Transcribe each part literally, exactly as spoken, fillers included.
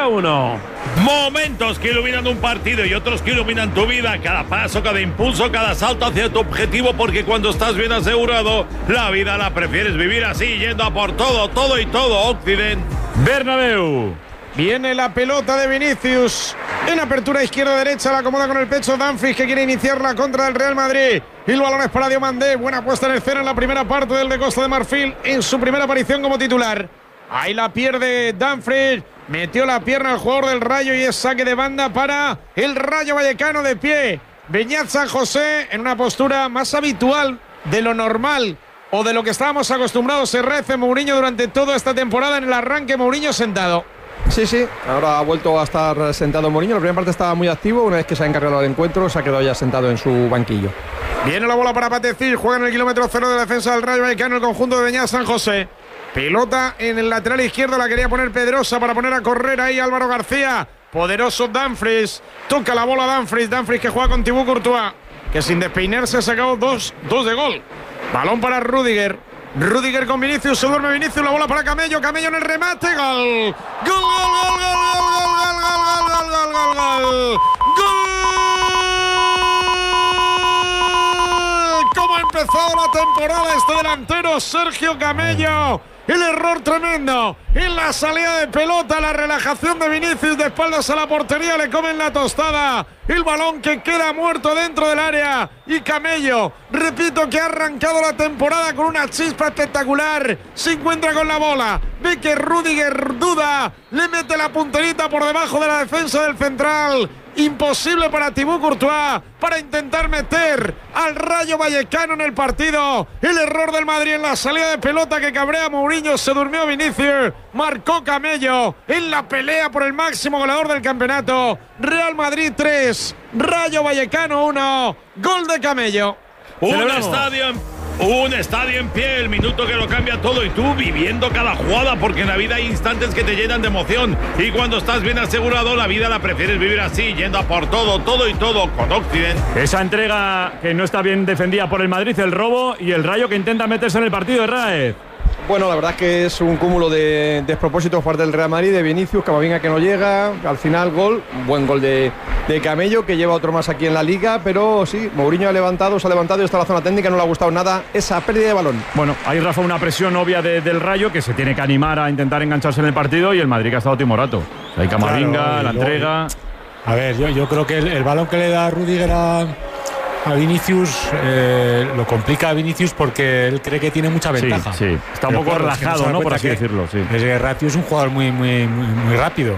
Castilla uno. Momentos que iluminan un partido y otros que iluminan tu vida. Cada paso, cada impulso, cada salto hacia tu objetivo, porque cuando estás bien asegurado, la vida la prefieres vivir así, yendo a por todo, todo y todo. Occident Bernabéu. Viene la pelota de Vinicius. En apertura izquierda-derecha la acomoda con el pecho Dumfries, que quiere iniciar la contra del Real Madrid. Y el balón es para Diomandé. Buena puesta en escena en la primera parte del de Costa de Marfil en su primera aparición como titular. Ahí la pierde Dumfries. Metió la pierna al jugador del Rayo y es saque de banda para el Rayo Vallecano de pie. Beñat San José en una postura más habitual de lo normal o de lo que estábamos acostumbrados. Se rece Mourinho durante toda esta temporada. En el arranque Mourinho sentado. Sí, sí, ahora ha vuelto a estar sentado Mourinho. La primera parte estaba muy activo, una vez que se ha encargado del encuentro se ha quedado ya sentado en su banquillo. Viene la bola para Patecil, juega en el kilómetro cero de la defensa del Rayo Vallecano el conjunto de Beñat San José. Pelota en el lateral izquierdo, la quería poner Pedrosa para poner a correr ahí Álvaro García. Poderoso Dumfries, toca la bola Dumfries, Dumfries que juega con Thibaut Courtois, que sin despeinarse ha sacado dos, dos de gol. Balón para Rüdiger. Rüdiger con Vinicius, se duerme Vinicius, la bola para Camello, Camello en el remate, gol. Gol, gol, gol, gol, gol, gol, gol, gol, gol, gol. Gol. ¿Cómo ha empezado la temporada este delantero Sergio Camello? El error tremendo en la salida de pelota, la relajación de Vinicius de espaldas a la portería, le comen la tostada. El balón que queda muerto dentro del área y Camello, repito, que ha arrancado la temporada con una chispa espectacular, se encuentra con la bola, ve que Rüdiger duda, le mete la punterita por debajo de la defensa del central. Imposible para Thibaut Courtois para intentar meter al Rayo Vallecano en el partido. El error del Madrid en la salida de pelota que cabrea Mourinho, se durmió Vinicius, marcó Camello en la pelea por el máximo goleador del campeonato. Real Madrid tres, Rayo Vallecano uno, gol de Camello. Un estadio en Un estadio en pie, el minuto que lo cambia todo y tú viviendo cada jugada, porque en la vida hay instantes que te llenan de emoción y cuando estás bien asegurado la vida la prefieres vivir así, yendo a por todo, todo y todo con Occident. Esa entrega que no está bien defendida por el Madrid, el robo y el Rayo que intenta meterse en el partido de Raez. Bueno, la verdad es que es un cúmulo de despropósitos por parte del Real Madrid, de Vinicius, Camavinga que no llega, al final gol, un buen gol de, de Camello, que lleva otro más aquí en la Liga, pero sí, Mourinho ha levantado, se ha levantado y está en la zona técnica, no le ha gustado nada esa pérdida de balón. Bueno, ahí Rafa, una presión obvia de, del Rayo que se tiene que animar a intentar engancharse en el partido y el Madrid que ha estado timorato. Hay Camavinga, claro, la entrega... A ver, yo, yo creo que el, el balón que le da Rüdiger a... a Vinicius eh, lo complica a Vinicius porque él cree que tiene mucha ventaja. Sí, sí. Está un poco relajado, es que no, ¿no? Por así decirlo. Sí. Es que Ratiu es un jugador muy, muy, muy, muy rápido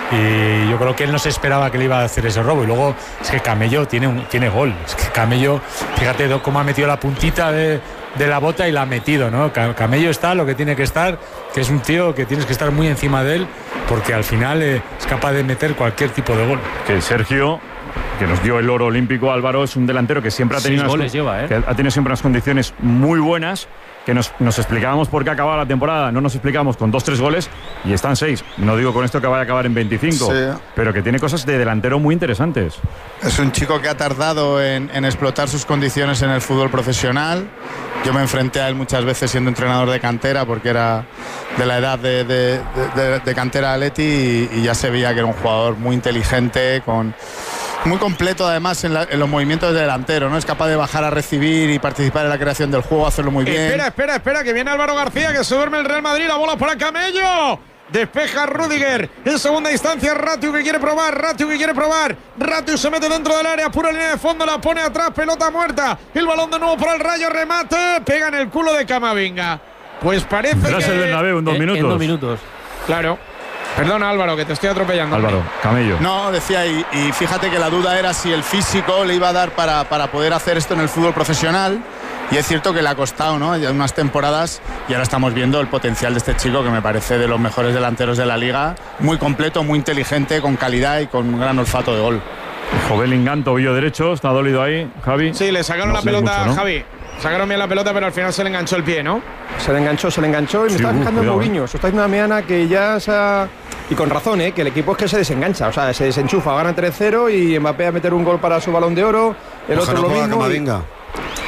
y yo creo que él no se esperaba que le iba a hacer ese robo. Y luego es que Camello tiene, un, tiene gol. Es que Camello, fíjate cómo ha metido la puntita de, de la bota y la ha metido, ¿no? Camello está lo que tiene que estar, que es un tío que tienes que estar muy encima de él porque al final eh, es capaz de meter cualquier tipo de gol. Que Sergio, que nos dio el oro olímpico, Álvaro, es un delantero que siempre ha tenido, unas, goles lleva, ¿eh? que ha tenido siempre unas condiciones muy buenas, que nos, nos explicábamos por qué acababa la temporada, no nos explicábamos con dos, tres goles y están seis. No digo con esto que vaya a acabar en veinticinco, sí, pero que tiene cosas de delantero muy interesantes. Es un chico que ha tardado en, en explotar sus condiciones en el fútbol profesional. Yo me enfrenté a él muchas veces siendo entrenador de cantera porque era de la edad de, de, de, de cantera Atleti y, y ya se veía que era un jugador muy inteligente, con muy completo además en, la, en los movimientos de delantero, ¿no? Es capaz de bajar a recibir y participar en la creación del juego, hacerlo muy bien. Espera, espera, espera, que viene Álvaro García, que se duerme el Real Madrid, la bola para Camello. Despeja Rüdiger, en segunda instancia Ratiu que quiere probar, Ratiu que quiere probar, Ratiu se mete dentro del área, pura línea de fondo, la pone atrás, pelota muerta, el balón de nuevo para el Rayo, remate, pega en el culo de Camavinga. Pues parece Tras que... el Bernabéu en dos en, minutos. En dos minutos. Claro. Perdona Álvaro, que te estoy atropellando. Álvaro, Camello. No, decía, y, y fíjate que la duda era si el físico le iba a dar para, para poder hacer esto en el fútbol profesional. Y es cierto que le ha costado, ¿no? Ya unas temporadas y ahora estamos viendo el potencial de este chico que me parece de los mejores delanteros de la liga. Muy completo, muy inteligente, con calidad y con un gran olfato de gol. Bellingham, tobillo derecho, está dolido ahí, Javi. Sí, le sacaron no la pelota a mucho, ¿no? Javi. Sacaron bien la pelota, pero al final se le enganchó el pie, ¿no? Se le enganchó, se le enganchó y me Sí, estaba uh, fijando en cuidado, Mourinho. Se está diciendo a Meana que ya se ha... Y con razón, ¿eh? Que el equipo es que se desengancha, o sea, se desenchufa, gana tres cero y Mbappé a meter un gol para su Balón de Oro, el Ojalá otro lo juega mismo. Camavinga.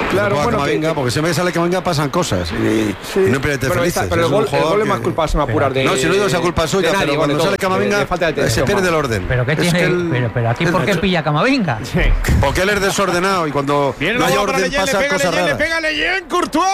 Claro, bueno, Camavinga, que, porque siempre que sale Camavinga pasan cosas y, sí, y no pierdes pero felices. Está, pero el gol, el gol es más culpa, se me apurar de. No, si no digo esa culpa suya, nadie, pero cuando todo, sale Camavinga se pierde el orden. Pero qué tiene, el, pero, pero aquí ¿por qué pilla Camavinga? Sí. Porque él es desordenado y cuando no hay orden pasan cosas raras. Le pega Leyen, Courtois,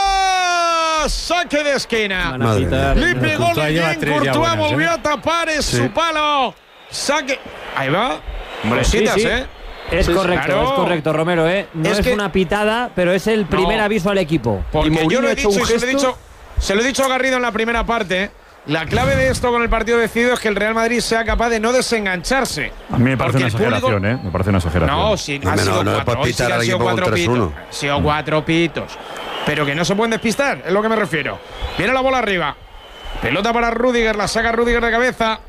saque de esquina. Le pegó Leyen, Courtois volvió a tapar, es su palo. Saque. Ahí va. Hombrecitas, ¿eh? Es sí, correcto, claro. es correcto, Romero, ¿eh? No es, es una pitada, pero es el primer no, aviso al equipo. Porque yo lo he dicho, y se lo he dicho, se lo he dicho a Garrido en la primera parte. La clave de esto con el partido decidido es que el Real Madrid sea capaz de no desengancharse. A mí me parece una exageración, público, ¿eh? Me parece una exageración. No, sí, no, ha sido no, cuatro, no hoy sí ha sido cuatro pitos. Ha sido cuatro pitos. Pero que no se pueden despistar, es lo que me refiero. Viene la bola arriba. Pelota para Rüdiger, la saca Rüdiger de cabeza.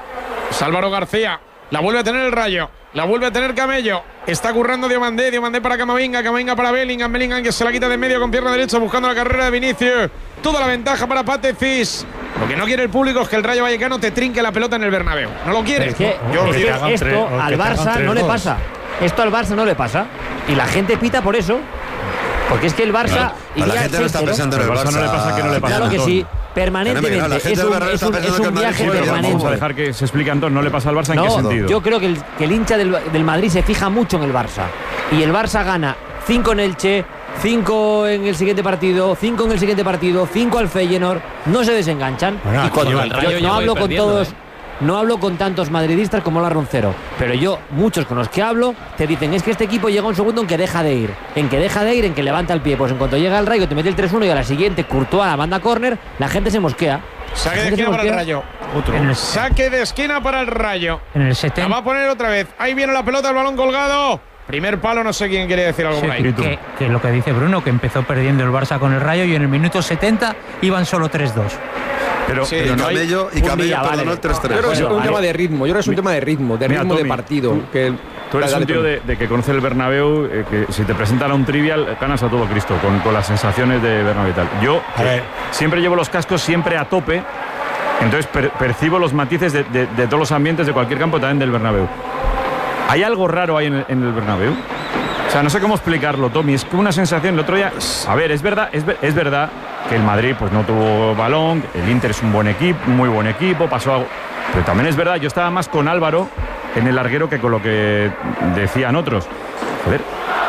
Álvaro García. La vuelve a tener el Rayo. La vuelve a tener Camello. Está currando Diomandé. Diomandé para Camavinga. Camavinga para Bellingham. Bellingham que se la quita de medio con pierna derecha buscando la carrera de Vinicius. Toda la ventaja para Patefis. Lo que no quiere el público es que el Rayo Vallecano te trinque la pelota en el Bernabéu. No lo quiere. Es que, Yo es que esto tres, al Barça no le pasa. Esto al Barça no le pasa. Y la gente pita por eso. Porque es que el Barça. No, a la gente no está pensando en el Barça. No le pasa que no le pasa. Claro que sí. Permanentemente. No, es un, es un, es un viaje permanente. Vamos a dejar que se explique, Antón. ¿No le pasa al Barça en no, qué sentido? Yo creo que el, que el hincha del, del Madrid se fija mucho en el Barça. Y el Barça gana cinco en Elche, cinco en el siguiente partido, cinco en el siguiente partido, cinco al Feyenoord. No se desenganchan. Bueno, y cuando el Rayo yo no hablo con todos. ¿eh? No hablo con tantos madridistas como la Roncero, pero yo, muchos con los que hablo, te dicen, es que este equipo llega un segundo en que deja de ir, en que deja de ir, en que levanta el pie. Pues en cuanto llega el Rayo, te mete el tres uno y a la siguiente, Courtois a la banda córner, la gente se mosquea. Saque de esquina para el Rayo. Otro. El... Saque de esquina para el Rayo. En el setenta. La va a poner otra vez. Ahí viene la pelota, el balón colgado. Primer palo, no sé quién quiere decir algo sí, por ahí. Que, que lo que dice Bruno, que empezó perdiendo el Barça con el Rayo y en el minuto setenta iban solo tres dos. Pero, sí, pero no Camello y Camello perdonó el tres tres. Yo creo que es un tema de ritmo, yo creo que es un tema de ritmo, de ritmo de partido. Tú, que tú eres un tío de, de que conoce el Bernabéu, eh, que si te presentan a un trivial, ganas a todo Cristo, con, con las sensaciones de Bernabéu y tal. Yo eh, siempre llevo los cascos siempre a tope, entonces per, percibo los matices de, de, de todos los ambientes de cualquier campo, también del Bernabéu. ¿Hay algo raro ahí en el, en el Bernabéu? O sea, no sé cómo explicarlo, Tommy. Es que una sensación el otro día. A ver, es verdad, es, es verdad que el Madrid pues no tuvo balón, el Inter es un buen equipo, muy buen equipo, pasó algo. Pero también es verdad, yo estaba más con Álvaro en el larguero que con lo que decían otros. A ver,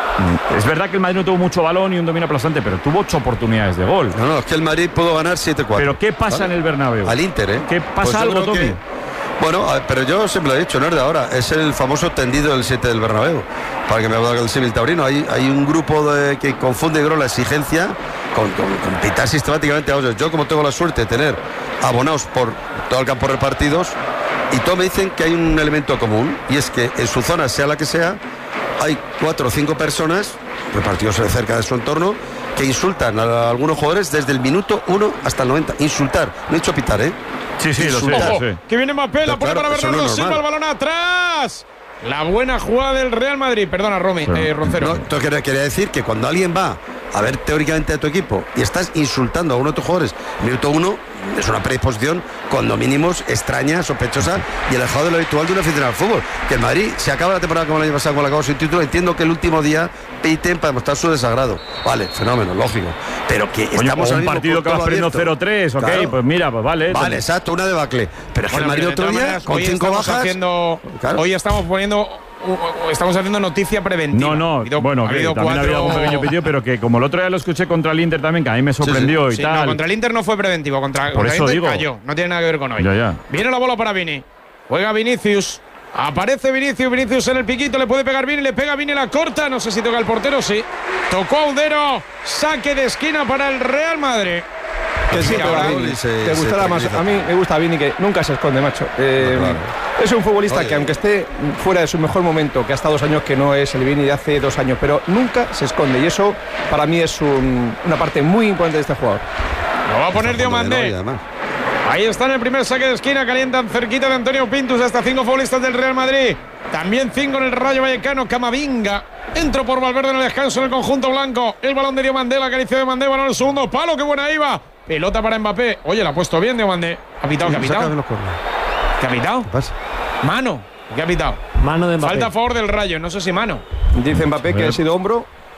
es verdad que el Madrid no tuvo mucho balón y un dominio aplastante, pero tuvo ocho oportunidades de gol. No, no, es que el Madrid pudo ganar siete cuatro. Pero ¿qué pasa ¿vale? en el Bernabéu? Al Inter, ¿eh? ¿Qué pasa pues algo, Tommy? Que... Bueno, pero yo siempre lo he dicho, no es de ahora, es el famoso tendido del siete del Bernabéu. Para que me haga el símil taurino, hay, hay un grupo de, que confunde creo, la exigencia con, con, con pitar sistemáticamente a otros. Yo, como tengo la suerte de tener abonados por todo el campo repartidos, y todos me dicen que hay un elemento común, y es que en su zona, sea la que sea, hay cuatro o cinco personas repartidos cerca de su entorno que insultan a algunos jugadores desde el minuto uno hasta el noventa. Insultar, no he dicho pitar, ¿eh? Sí, sí, lo sé, lo sé. Que viene Mbappé, la pone para Bernardo Silva, el balón atrás. La buena jugada del Real Madrid. Perdona, Romy, eh, Roncero. No, quería, quería decir que cuando alguien va a ver teóricamente a tu equipo y estás insultando a uno de tus jugadores, minuto uno, es una predisposición cuando mínimos extraña, sospechosa y alejado de lo habitual de una aficionado al fútbol. Que el Madrid se acaba la temporada como el año pasado, con la acabó sin título. Entiendo que el último día piten para demostrar su desagrado. Vale, fenómeno, lógico. Pero que Oye, estamos en un partido que vas perdiendo cero tres, ok, claro. Pues mira, pues vale. Vale, también. Exacto, una debacle. Pero es que bueno, el Madrid otro día, maneras, con cinco bajas. Haciendo, claro. Hoy estamos poniendo. Estamos haciendo noticia preventiva. No, no, habido, bueno, ha habido también cuatro... ha habido algún pequeño pedido, pero que como el otro día lo escuché contra el Inter también, que a mí me sorprendió sí, sí. y sí, tal. No, contra el Inter no fue preventivo, contra, Por contra eso el Inter digo. cayó, no tiene nada que ver con hoy. Ya, ya. Viene la bola para Vini, juega Vinicius, aparece Vinicius, Vinicius en el piquito, le puede pegar Vini, le pega Vini la corta, no sé si toca el portero, sí. Tocó a Udero, saque de esquina para el Real Madrid. Que sí, ahora te gustará más. A mí me gusta Vini, que nunca se esconde, macho. Eh, no, claro. Es un futbolista Oye. que aunque esté fuera de su mejor momento, que ha estado dos años que no es el Vini de hace dos años, pero nunca se esconde. Y eso para mí es un, una parte muy importante de este jugador. Lo va a poner Diomandé. Ahí está en el primer saque de esquina, calientan cerquita de Antonio Pintus, hasta cinco futbolistas del Real Madrid. También cinco en el Rayo Vallecano, Camavinga. Entró por Valverde en el descanso en el conjunto blanco. El balón de Diomandé, la acaricia de Diomandé, balón en el segundo palo, qué buena iba. Pelota para Mbappé. Oye, la ha puesto bien Diomandé. Ha pitado, ¿qué ha pitado? ¿Qué ha pitado? ¿Qué pasa? Mano. ¿Qué ha pitado? Mano de Mbappé. Falta a favor del Rayo, no sé si mano. Dice Mbappé que ha sido hombro.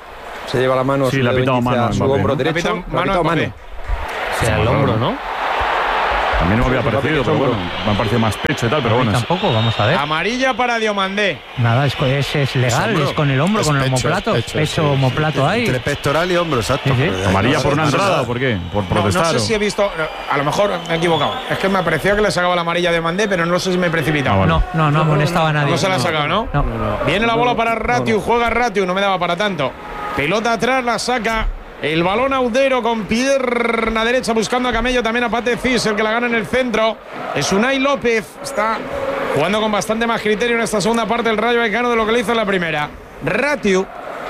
Se lleva la mano, sí, le ha pitado mano a su Mbappé, hombro ¿no? derecho. Le ha pitado mano a Mbappé. O sea, el hombro, ¿no? A mí no me había parecido, pero bueno, me ha parecido más pecho y tal, pero bueno. Tampoco, vamos a ver. Amarilla para Diomandé. Nada, es, es, es legal, es, es con el hombro, es con el pecho, homoplato. es pecho, Pecho, sí, homoplato sí, ahí. Entre pectoral y hombro, exacto. Sí, sí. ¿Amarilla No, por una no sé entrada nada. o por qué? ¿Por No, protestar? no sé o- si he visto, a lo mejor me he equivocado. Es que me parecía que le sacaba la amarilla a Diomandé, pero no sé si me he precipitado. Ah, vale. No, no, no amonestaba a nadie. No se la ha sacado, ¿no? No. Viene la bola para Ratiu, juega Ratiu, no me daba para tanto. Pelota atrás, la saca. El balón Audero con pierna derecha buscando a Camello, también a Pate Cis, el que la gana en el centro. Es Unai López, está jugando con bastante más criterio en esta segunda parte del Rayo Vallecano de lo que le hizo en la primera. Ratiu,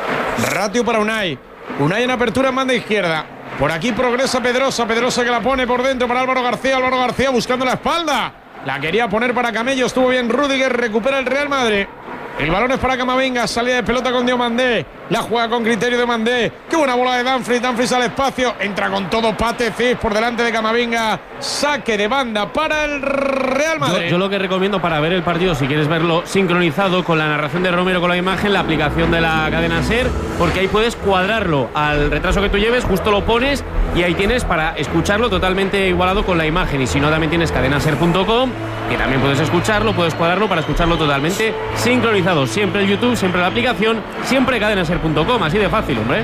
Ratiu para Unai. Unai en apertura en banda izquierda. Por aquí progresa Pedrosa, Pedrosa que la pone por dentro para Álvaro García, Álvaro García buscando la espalda. La quería poner para Camello, estuvo bien Rüdiger, recupera el Real Madrid. El balón es para Camavinga, salida de pelota con Diomandé. La juega con criterio Diomandé. Qué buena bola de Dumfries, Dumfries al espacio. Entra con todo Pate Cis por delante de Camavinga. Saque de banda para el Real Madrid. Yo, yo lo que recomiendo para ver el partido, si quieres verlo sincronizado con la narración de Romero con la imagen, la aplicación de la cadena SER, porque ahí puedes cuadrarlo al retraso que tú lleves, justo lo pones y ahí tienes para escucharlo totalmente igualado con la imagen. Y si no, también tienes cadenaser punto com, que también puedes escucharlo, puedes cuadrarlo para escucharlo totalmente sincronizado. Siempre el YouTube, siempre la aplicación, siempre cadenaser punto com, así de fácil, hombre.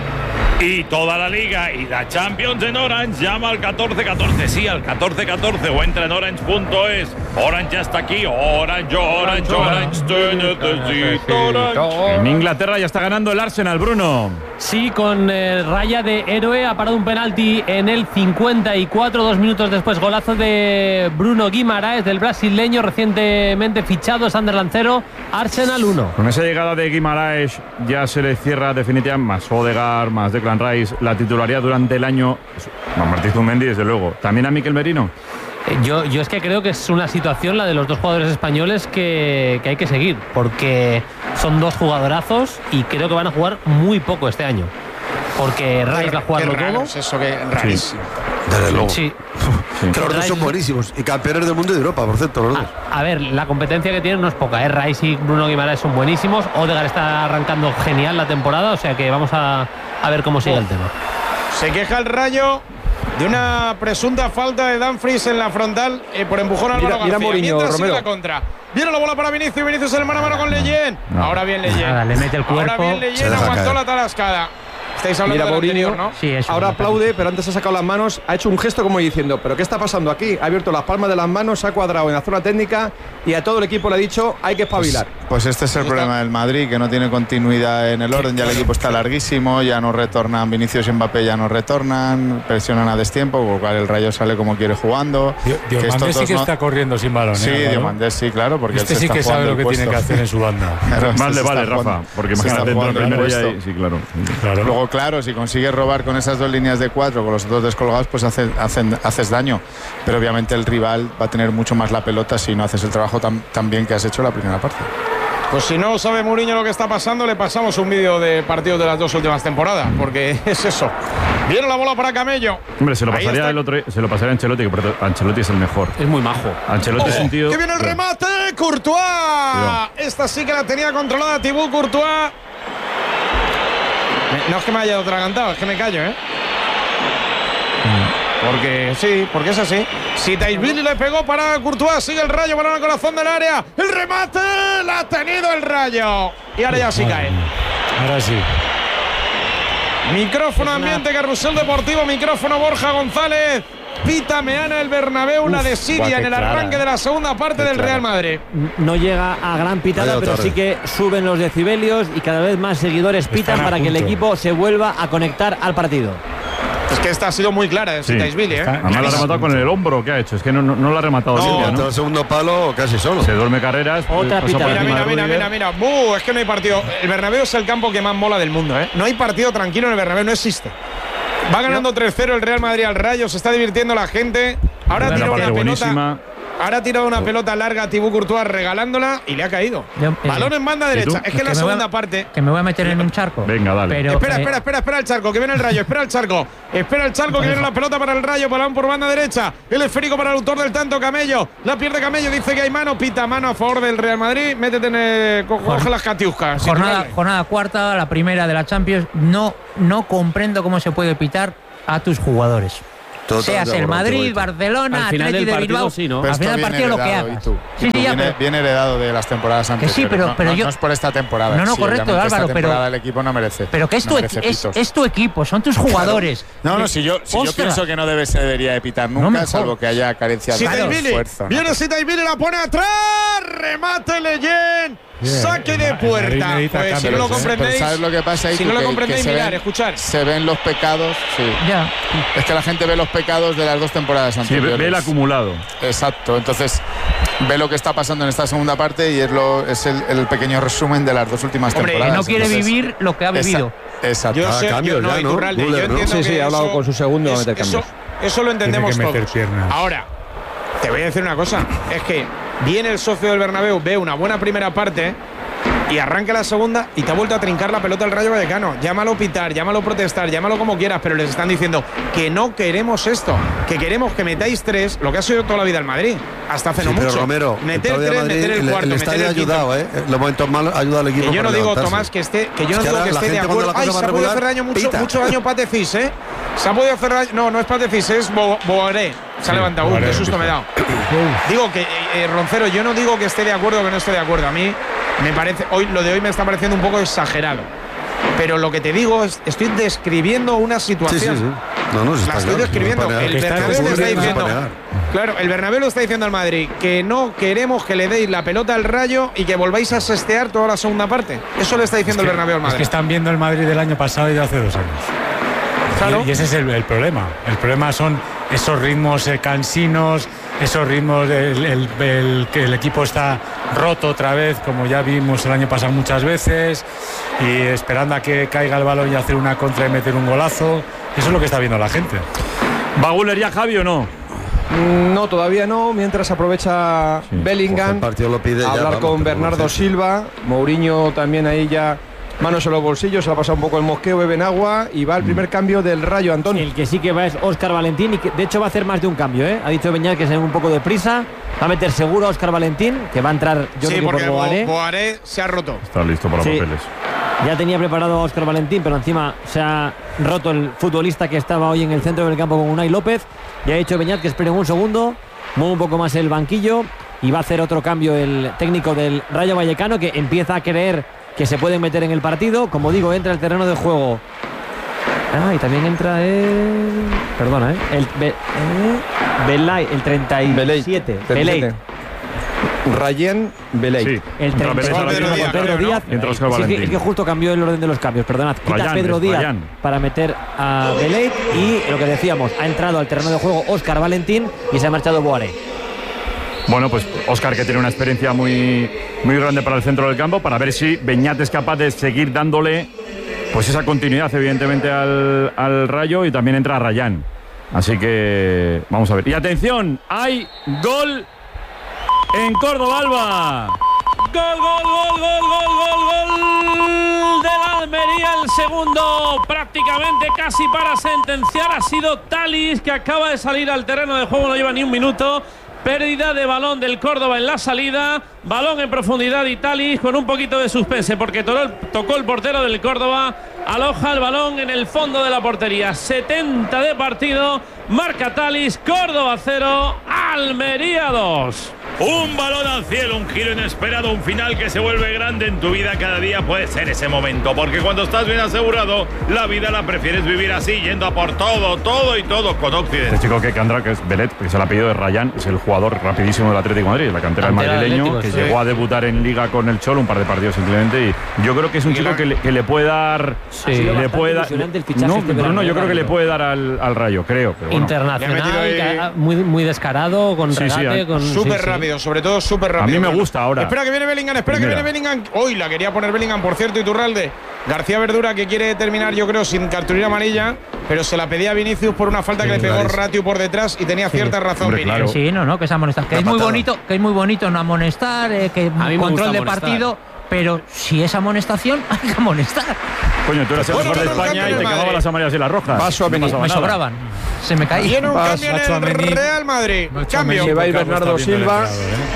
Y toda la liga y la Champions en Orange, llama al catorce catorce, sí, al catorce catorce o entra en orange punto es. Orange ya está aquí, Orange, Orange, Orange, te necesito, Orange. En Inglaterra ya está ganando el Arsenal, Bruno. Sí, con eh, raya de héroe, ha parado un penalti en el cincuenta y cuatro, dos minutos después, golazo de Bruno Guimaraes, del brasileño recientemente fichado, Sunderland cero, Arsenal uno. Con esa llegada de Guimaraes ya se le cierra definitivamente, más Odegaard, más Declan Rice, la titularidad durante el año. A Martín Zumendi, desde luego. También a Mikel Merino. Eh, Yo, yo es que creo que es una situación, la de los dos jugadores españoles, que, que hay que seguir, porque son dos jugadorazos y creo que van a jugar muy poco este año. Porque Rice va a jugarlo Qué raro todo. es eso, que rarísimo. Desde luego. Sí. Que los dos son buenísimos. Y campeones del mundo y de Europa, por cierto, los dos. A, a ver, la competencia que tienen no es poca, ¿eh? Rice y Bruno Guimaraes son buenísimos. Odegaard está arrancando genial la temporada, o sea que vamos a, a ver cómo sigue el tema. Se queja el Rayo de una presunta falta de Dumfries en la frontal eh, por empujón a Álvaro Mira- mira García. Mourinho, Mientras sigue Romero. la contra. Viene la bola para Vinicius, Vinicius en el mano a mano con Leyen. no. Ahora bien Leyen. Nada, le mete el Ahora cuerpo. bien Se Leyen, deja aguantó caer. la tarascada. Estáis hablando Mira, del Mourinho, anterior, ¿no? Sí, eso. Ahora aplaude, pero antes ha sacado las manos, ha hecho un gesto como diciendo, ¿pero qué está pasando aquí? Ha abierto las palmas de las manos, se ha cuadrado en la zona técnica y a todo el equipo le ha dicho, hay que espabilar. Pues este es el problema del Madrid, que no tiene continuidad en el orden. Ya el equipo está larguísimo, ya no retornan. Vinicius y Mbappé ya no retornan, presionan a destiempo, con lo cual el Rayo sale como quiere jugando. Dio- Que estos Diomandé sí dos que no- está corriendo sin balón. Sí, ¿eh, Álvaro? Diomandé sí, claro, porque Este él se sí está que sabe jugando lo que el tiene que puesto. hacer en su banda. Claro, Más este le se vale, está Rafa, jugando- porque se está imagínate, dentro del jugando el primero ya hay- puesto. sí, claro. Claro. Luego, claro, si consigues robar con esas dos líneas de cuatro, con los dos descolgados, pues hace- hacen- haces daño. Pero obviamente el rival va a tener mucho más la pelota si no haces el trabajo tan, tan bien que has hecho en la primera parte. Pues si no sabe Mourinho lo que está pasando, le pasamos un vídeo de partidos de las dos últimas temporadas, porque es eso. Viene la bola para Camello. Hombre, se lo Ahí pasaría está. el otro, se lo pasaría a Ancelotti, que por cierto, Ancelotti es el mejor. Es muy majo. Ancelotti es un tío. ¡Que viene el remate! ¡Courtois! Cuidado. Esta sí que la tenía controlada Thibaut Courtois. Me- No es que me haya atragantado, es que me callo, ¿eh? Porque sí, porque es así. Si Taisvili le pegó para Courtois, sigue el Rayo, balón al corazón del área. ¡El remate! ¡La ha tenido el Rayo! Y ahora ya sí cae. Ahora sí. Micrófono ambiente, carrusel deportivo, micrófono Borja González. Pita Meana el Bernabéu, la de Siria buah, qué en el clara, arranque eh. de la segunda parte del Real Madrid. No llega a gran pitada, Vaya pero tarde. sí que suben los decibelios y cada vez más seguidores pitan Están a para que el punto. equipo se vuelva a conectar al partido. Es que esta ha sido muy clara de Sí. Taisvili, ¿eh? Está- Además la ha rematado con el hombro que ha hecho. Es que no, no, no la ha rematado No, limpia, hasta ¿no? el segundo palo casi solo. Se duerme carreras. Otra pasa por pitada. Mira, encima mira, de mira, Rüdiger. mira, mira. ¡Buh! Es que no hay partido. El Bernabéu es el campo que más mola del mundo, ¿eh? No hay partido tranquilo en el Bernabéu, no existe. Va ganando tres cero el Real Madrid al Rayo, se está divivirtiendo la gente. Ahora Una tira una parte pelota. buenísima. Ahora ha tirado una pelota larga a Thibaut Courtois regalándola y le ha caído. Yo, eh, Balón en banda derecha. Es que en la segunda a, parte. Que me voy a meter en un charco. Venga, dale. Pero, espera, eh, espera, espera, espera el charco, que viene el Rayo. Espera el charco. Espera el charco, que viene la pelota para el Rayo. Balón por banda derecha. El esférico para el autor del tanto, Camello. La pierde Camello, dice que hay mano. Pita mano a favor del Real Madrid. Métete en el. Coge las catiuscas. Jornada, jornada cuarta, la primera de la Champions. No, no comprendo cómo se puede pitar a tus jugadores. Seas el Madrid, Barcelona, Atleti de Bilbao, sí, ¿no? Al final del partido lo que hagas. Sí, sí, viene, pero, viene heredado de las temporadas anteriores. Sí, pero, no, pero no, yo, no es por esta temporada. No, no, sí, correcto, Álvaro, esta pero el equipo no merece. Pero que es, no tu, merece es, es tu equipo, son tus jugadores. Claro. No, no, si yo, si yo pienso que no debe, se debería de pitar nunca, no salvo que haya carencia de esfuerzo. Viene Sitaibili, la pone atrás, remate Leyen. Saque de puerta. Pues si no lo comprendéis, ¿sabes lo que pasa ahí? Si no lo comprendéis, mirar, escuchar. Se ven los pecados, sí. Ya. Es que la gente ve los pecados de las dos temporadas anteriores. Sí, ve el acumulado. Exacto. Entonces, ve lo que está pasando en esta segunda parte y es, lo, es el, el pequeño resumen de las dos últimas Hombre, temporadas. Que no quiere Entonces, vivir lo que ha vivido. Exacto. Yo sé, cambio, yo, no, ya, ¿no? Curralde, yo entiendo sí, sí, que ha hablado eso, con su segundo es, a meter cambios. Eso, eso lo entendemos Tiene que meter todos. Piernas. Ahora, te voy a decir una cosa. Es que viene el socio del Bernabéu, ve una buena primera parte y arranca la segunda y te ha vuelto a trincar la pelota el Rayo Vallecano. Llámalo pitar, llámalo protestar, llámalo como quieras, pero les están diciendo que no queremos esto, que queremos que metáis tres, lo que ha sido toda la vida el Madrid, hasta hace sí, no pero mucho. Romero, meter tres, Madrid, meter el cuarto, el, el meter el ayudado, ¿eh? Los momentos malos ayuda al equipo. Que yo no digo, levantarse. Tomás, que esté, que yo no es que digo que esté de acuerdo. Ay, se ha podido hacer daño mucho, mucho daño Patecís, ¿eh? Se ha podido hacer daño. No, no es Patecís, es Bo Boaré. Se ha sí, levantado. Uh, qué susto me he dado. Digo que, eh, Roncero, yo no digo que esté de acuerdo o que no esté de acuerdo. A mí me parece, hoy lo de hoy me está pareciendo un poco exagerado. Pero lo que te digo es, estoy describiendo una situación. Sí, sí, sí. No, no, se está La estoy claro, describiendo. No el Bernabéu le está diciendo. Claro, el Bernabéu lo está diciendo al Madrid que no queremos que le deis la pelota al Rayo y que volváis a sestear toda la segunda parte. Eso le está diciendo es que, el Bernabéu al Madrid. Es que están viendo el Madrid del año pasado y de hace dos años. Claro. Y, y ese es el, el problema. El problema son esos ritmos eh, cansinos, esos ritmos, el, el, el, que el equipo está roto otra vez, como ya vimos el año pasado muchas veces, y esperando a que caiga el balón y hacer una contra y meter un golazo. Eso es lo que está viendo la gente. ¿Va Guller ya, Javi, o no? No, todavía no, mientras aprovecha sí, Bellingham pues lo pide a hablar ya, vamos, con Bernardo Silva. Mourinho también ahí ya manos en los bolsillos, se le ha pasado un poco el mosqueo, beben agua y va el primer cambio del Rayo, Antonio. El que sí que va es Óscar Valentín y que de hecho va a hacer más de un cambio, ¿eh? Ha dicho Beñat que se un poco de prisa, va a meter seguro a Óscar Valentín, que va a entrar yo sí, creo que porque por Boaré. Boaré se ha roto. Está listo para sí. papeles. Ya tenía preparado a Óscar Valentín, pero encima se ha roto el futbolista que estaba hoy en el centro del campo con Unai López. Y ha dicho Beñat que esperen un segundo, mueve un poco más el banquillo y va a hacer otro cambio el técnico del Rayo Vallecano, que empieza a creer que se pueden meter en el partido. Como digo, entra el terreno de juego. Ah, y también entra el... Perdona, ¿eh? El Be... eh, Belay, el treinta y siete. Belay. Rayén Belay. Sí. El treinta y siete. Pedro Díaz. Pedro Díaz. Entra Óscar Sí, Valentín. es que justo cambió el orden de los cambios. Perdonad. Quita Rayán, Pedro Díaz Rayán. para meter a Belay. Y lo que decíamos, ha entrado al terreno de juego Óscar Valentín y se ha marchado Boaré. Bueno, pues Óscar, que tiene una experiencia muy, muy grande para el centro del campo, para ver si Beñat es capaz de seguir dándole pues esa continuidad, evidentemente, al, al Rayo, y también entra Rayán. Así que vamos a ver. Y atención, hay gol en Córdoba, Alba. Gol, gol, gol, gol, gol, gol, gol de la Almería, el segundo prácticamente casi para sentenciar. Ha sido Thalys, que acaba de salir al terreno de juego, no lleva ni un minuto. Pérdida de balón del Córdoba en la salida, balón en profundidad y Thalys con un poquito de suspense porque tocó el portero del Córdoba, aloja el balón en el fondo de la portería. setenta de partido, marca Thalys, Córdoba cero, Almería dos. Un balón al cielo, un giro inesperado, un final que se vuelve grande en tu vida. Cada día puede ser ese momento, porque cuando estás bien asegurado, la vida la prefieres vivir así, yendo a por todo, todo y todo con Occidente. Este chico que Candra, que es Belet, que es el apellido de Rayán, es el jugador rapidísimo del Atlético de Madrid, la cantera del madrileño, Atlético, que sí. llegó a debutar en Liga con el Cholo, un par de partidos simplemente, y yo creo que es un chico que le, que le puede dar... Sí, le puede dar el fichaje no, este no, no, yo creo que le puede dar al, al Rayo, creo. Pero bueno. Internacional, muy, muy descarado, con sí, regate, sí, con... Súper sí, rápido. rápido, sobre todo súper rápido. A mí me gusta ahora. Espera que viene Bellingham, espera Primera. que viene Bellingham. Hoy la quería poner Bellingham, por cierto, Iturralde. García Verdura, que quiere terminar, yo creo, sin cartulina amarilla, pero se la pedía a Vinicius por una falta sí, que le pegó Ratiu por detrás y tenía sí. cierta razón. Hombre, claro. Sí, no, no, que es amonestar. Que es muy bonito, que es muy bonito no amonestar, eh, que control de partido. Pero si es amonestación, hay que amonestar. Coño, tú eras el mejor de España y te cagaban las amarillas y las rojas. Paso a me, me sobraban. Se me caía. Viene un cambio en el Real Madrid. Cambio. Se va a ir Bernardo Silva.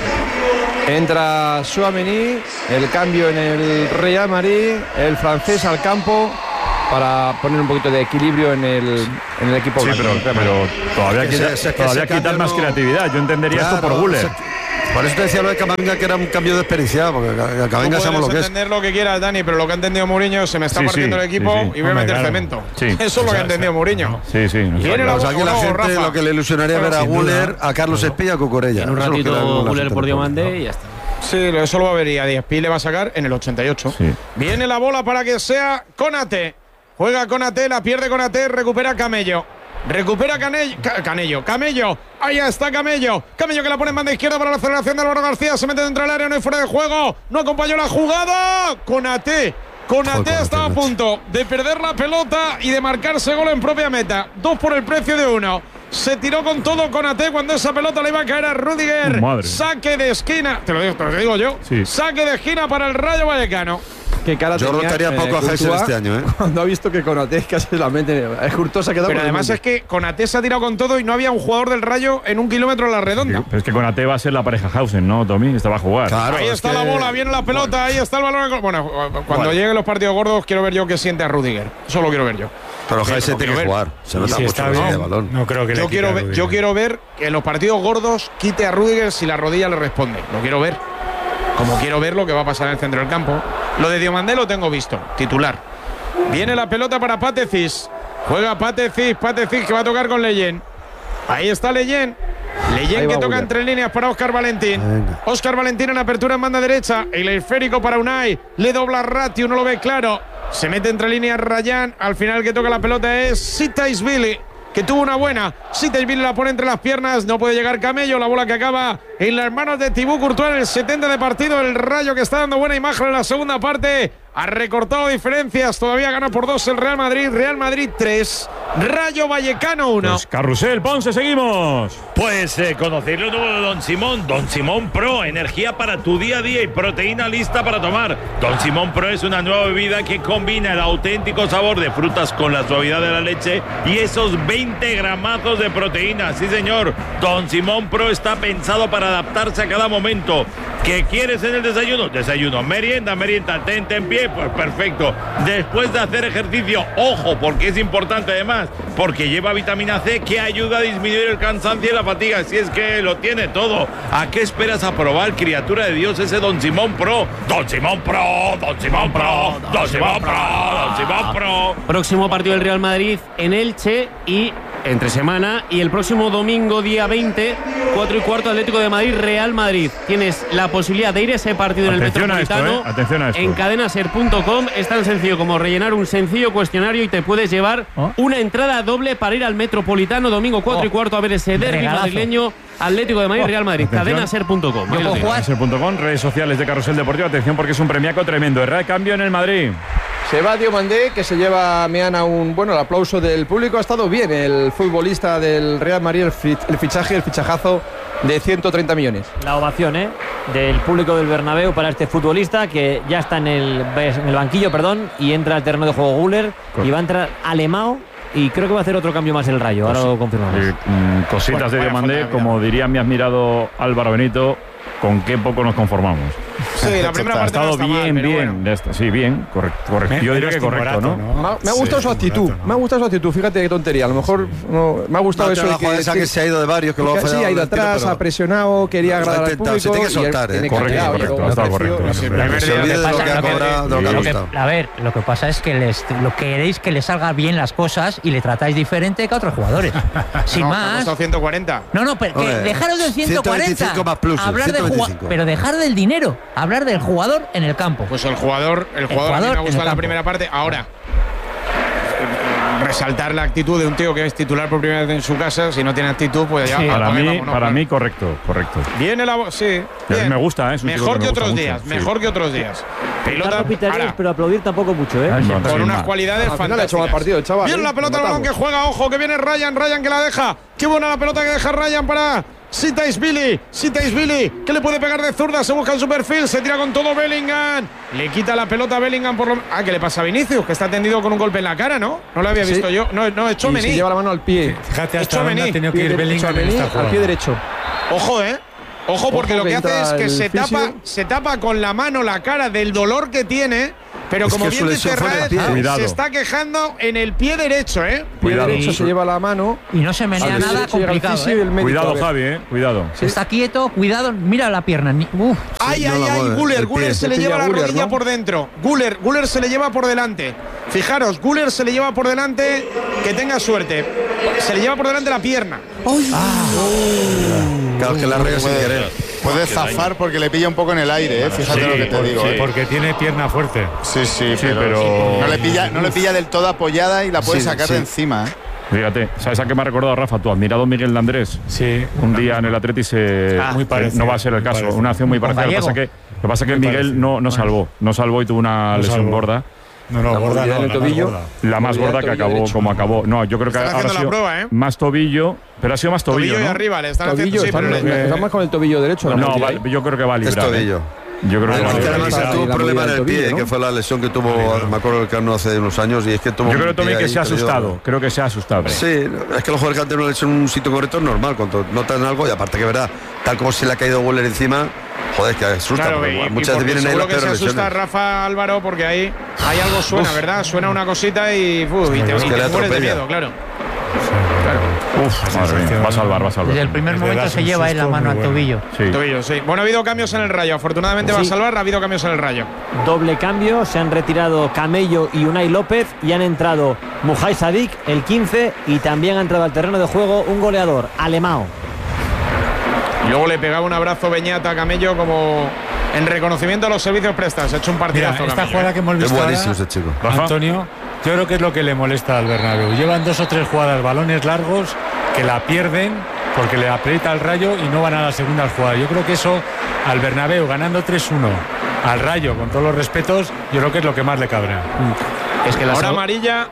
Entra Tchouaméni. El cambio en el Real Madrid. El francés al campo para poner un poquito de equilibrio en el, en el equipo. Sí, pero, pero todavía, quita, se, todavía quitar más no... creatividad. Yo entendería claro, esto por Guller. Por eso te decía lo de Camavinga, que era un cambio desperdiciado, porque Camavinga sabemos lo que es. entender lo que quieras, Dani, pero lo que ha entendido Mourinho, se me está sí, partiendo sí, el equipo sí, sí. y voy a meter claro. cemento. Sí. Eso es lo que ha entendido Mourinho. Sí, sí. Y viene la, o sea, aquí la gente Rafa. Lo que le ilusionaría ver a Guller, a Carlos Espía y a Cucurella. En un ratito Guller por Diomande y ya está. Sí, eso lo va a ver y a Diezpi le va a sacar en el ochenta y ocho. Sí. Viene la bola para que sea Konaté. Juega Konaté, la pierde Konaté, recupera Camello. Recupera Canello, Canello, Camello, ahí está Camello, Camello que la pone en banda izquierda para la aceleración de Álvaro García, se mete dentro del área, no hay fuera de juego, no acompañó la jugada, Konaté, Konaté estaba a punto de perder la pelota y de marcarse gol en propia meta, dos por el precio de uno, se tiró con todo Konaté cuando esa pelota le iba a caer a Rudiger, oh, saque de esquina, te lo digo, te lo digo yo, sí. saque de esquina para el Rayo Vallecano. Qué cara yo rotaría poco eh, a Heiser este año, ¿eh? Cuando ha visto que Konaté casi la mente. Es Courtois se ha quedado. Pero además es que Konaté se ha tirado con todo y no había un jugador del Rayo en un kilómetro a la redonda. Sí, pero es que Konaté va a ser la pareja Hausen, ¿no, Tommy? Esta va a jugar. Claro, ahí está la bola, viene la pelota, ahí está el balón. Bueno, cuando bueno. lleguen los partidos gordos, quiero ver yo qué siente a Rudiger. Eso lo quiero ver yo. Pero Heiser tiene que jugar. Se nota mucho de balón. No creo que yo le quiero ver, Yo quiero ver que en los partidos gordos quite a Rudiger si la rodilla le responde. Lo quiero ver. Como quiero ver lo que va a pasar en el centro del campo. Lo de Diomandé lo tengo visto, titular. Viene la pelota para Patecis. Juega Patecis, Patecis que va a tocar con Leyen. Ahí está Leyen. Leyen que toca Guller. Entre líneas para Óscar Valentín. Venga. Óscar Valentín en apertura en banda derecha. El esférico para Unai. Le dobla Ratiu, no lo ve claro. Se mete entre líneas Rayán. Al final que toca la pelota es Sitaisvili, que tuvo una buena. Sitaisvili la pone entre las piernas. No puede llegar Camello. La bola que acaba en las manos de Thibaut Courtois en el setenta de partido. El Rayo que está dando buena imagen en la segunda parte. Ha recortado diferencias. Todavía gana por dos el Real Madrid. Real Madrid tres. Rayo Vallecano uno. Pues Carrusel, Ponce, seguimos. Pues eh, conocer lo nuevo de Don Simón. Don Simón Pro. Energía para tu día a día y proteína lista para tomar. Don Simón Pro es una nueva bebida que combina el auténtico sabor de frutas con la suavidad de la leche y esos veinte gramazos de proteína. Sí, señor. Don Simón Pro está pensado para adaptarse a cada momento. ¿Qué quieres en el desayuno? Desayuno. Merienda, merienda. Tente en pie. Pues perfecto. Después de hacer ejercicio, ojo, porque es importante además, porque lleva vitamina C que ayuda a disminuir el cansancio y la fatiga. Si es que lo tiene todo. ¿A qué esperas a probar, criatura de Dios, ese Don Simón Pro? Don Simón Pro, Don Simón Pro, Don Simón Pro, Don Simón Pro. Próximo partido del Real Madrid en Elche y entre semana, y el próximo domingo día veinte, cuatro y cuarto, Atlético de Madrid, Real Madrid. Tienes la posibilidad de ir a ese partido Atención en el Metropolitano. A esto, ¿eh? Atención a esto. En cadenaser punto com. Es tan sencillo como rellenar un sencillo cuestionario y te puedes llevar ¿Oh? una entrada doble para ir al Metropolitano domingo cuatro oh. y cuarto a ver ese derbi madrileño, Atlético de Madrid, Real Madrid. cadenaser punto com. cadenaser punto com, redes sociales de Carrusel Deportivo. Atención porque es un premiaco tremendo. Erra cambio en el Madrid. Se va Diomandé, que se lleva Meana un bueno el aplauso del público. Ha estado bien el futbolista del Real Madrid, el fichaje, el fichajazo de ciento treinta millones. La ovación ¿eh? del público del Bernabéu para este futbolista que ya está en el, en el banquillo, perdón, y entra al terreno de juego Guller y va a entrar Alemão. Y creo que va a hacer otro cambio más el Rayo, ahora lo confirmamos. Eh, cositas bueno, de Diomandé, como diría mi admirado Álvaro Benito, con qué poco nos conformamos. Sí, la primera parte ha estado no está bien, mal, bien. Bueno. Sí, bien, correcto. correcto. Yo diría que correcto, barato, ¿no? ¿no? Me ha gustado sí, su actitud, barato, ¿no? me ha gustado su actitud. Fíjate qué tontería. A lo mejor no, me ha gustado no, eso. De que, esa que se ha ido de varios, que, que luego sí, ha ido atrás, tiro, ha presionado, quería agradar al público. Se tiene que soltar, ¿eh? Correcto, correcto, ha estado correcto. A ver, lo que pasa es que les, lo queréis que le salga bien las cosas y le tratáis diferente que a otros jugadores. Sin no, más. ciento cuarenta. No, no, pero que dejaros del ciento cuarenta. Hablar del jugador, pero dejar del dinero, hablar del jugador en el campo. Pues el jugador, el jugador, el jugador a mí me ha gustado en la primera parte. Ahora, resaltar la actitud de un tío que es titular por primera vez en su casa. Si no tiene actitud, pues ya. Sí, para mí, vámonos, para claro. mí correcto, correcto. Viene la voz, sí. A mí me gusta, ¿eh? Mejor que me otros gusta días, mucho, mejor sí. que otros días. Pelota, Pitarías, pero aplaudir tampoco mucho, ¿eh? No, con sí, unas mal. cualidades Al final ha hecho fantásticas. mal partido el chaval. Viene ¿eh? la pelota, el balón que juega, ojo, que viene Ryan, Ryan que la deja. Qué buena la pelota que deja Ryan para Sitaisvili, Sitaisvili, que le puede pegar de zurda, se busca en su perfil, se tira con todo Bellingham. Le quita la pelota a Bellingham por lo. Ah, ¿qué le pasa a Vinicius? Que está tendido con un golpe en la cara, ¿no? No lo había Sí. visto yo. No, no, es Y Tchouaméni. se lleva la mano al pie. Fíjate hasta Tchouaméni. dónde ha tenido que ir Bellingham en esta al jugada. pie derecho. Ojo, ¿eh? Ojo, porque Ojo lo que que hace entra es que el se fisio. tapa, se tapa con la mano la cara del dolor que tiene, pero Es como que bien su dice lesión fue en el Raez, pie. Cuidado. se está quejando en el pie derecho, ¿eh? Pie Cuidado. derecho se lleva la mano. Y no se menea al nada derecho llega el complicado. fisio y ¿eh? el médico, a Cuidado, ver. Javi, ¿eh? Cuidado. Está quieto, cuidado, mira la pierna. ni- Uf. Ay, no ay, la ay, mueve, Guller, el Guller pie. se Se le pilla lleva la Guller, rodilla ¿no? por dentro. Guller, Guller se le lleva por delante. Fijaros, Guller se le lleva por delante, que tenga suerte. Se le lleva por delante la pierna. Claro, que la raya sin querer. Puede zafar porque le pilla un poco en el aire, ¿eh? Fíjate Sí, lo que te porque, digo. ¿eh? porque tiene pierna fuerte. Sí, sí, Sí, pero, pero- No, le pilla, no le pilla del todo apoyada y la puede Sí, sacar sí. de encima, ¿eh? Fíjate, ¿sabes a qué me ha recordado, Rafa? Tu admirado Miguel de Andrés. Sí. Un día en el Atleti se. Ah, muy que parecido, no va a ser el muy caso. parecido. Una acción muy Con parecida. Lo que pasa Gallego. que, lo que, pasa que Muy Miguel parecido. no, no salvó. No salvó y tuvo una No lesión salvó. gorda. No, no, La gorda movilidad no, del la más tobillo. gorda. La más Movilidad gorda del que tobillo acabó derecho. como acabó. No, yo creo que Están ahora ha haciendo la sido prueba, ¿eh? más tobillo, pero ha sido más tobillo, Tobillo y ¿no? arriba, le están Tobillo, haciendo. Sí, está, pero le- está más con el tobillo derecho. la No, movilidad, va- yo creo que va a Es librar. ¿eh? tobillo. Yo creo que va a Es que librar. además la- tuvo un la problema en movilidad el del pie, tobillo, ¿no? que fue la lesión que tuvo Vale, vale. me acuerdo el Cano hace unos años, y es que tuvo Yo un creo también pie que ahí se ha perdido. asustado. Creo que se ha asustado. Sí, es que los jugadores que han tenido una lesión en un sitio concreto es normal, cuando notan algo, y aparte que verdad, tal como se le ha caído Guller encima, joder, que asusta, Claro, porque y- y muchas veces porque vienen ahí las seguro que se peores asusta lesiones. Rafa Álvaro porque ahí hay algo suena, ¿verdad? Suena una cosita y, uf, y te, Es y que te le mueres de atropella. miedo, claro. Uf, madre mía. Va a salvar, va a salvar. Desde el primer Desde momento das se un lleva él la susto mano muy al bueno. tobillo. Sí. Tobillo, sí. Bueno, ha habido cambios en el Rayo. Afortunadamente va a Sí. salvar, ha habido cambios en el Rayo. Doble cambio, se han retirado Camello y Unai López y han entrado Mujai Sadik, el quince, y también ha entrado al terreno de juego un goleador, Alemão. Y luego le pegaba un abrazo Beñata a Camello como en reconocimiento a los servicios prestados. Ha hecho un Mira, partidazo. esta Camello, jugada ¿eh? que hemos Es visto buenísimo ahora, ese chico. Rafa. Antonio, yo creo que es lo que le molesta al Bernabéu. Llevan dos o tres jugadas, balones largos, que la pierden porque le aprieta el Rayo y no van a la segunda jugada. Yo creo que eso al Bernabéu, ganando tres uno, al Rayo, con todos los respetos, yo creo que es lo que más le cabrea. Es que la Ahora seg- amarilla.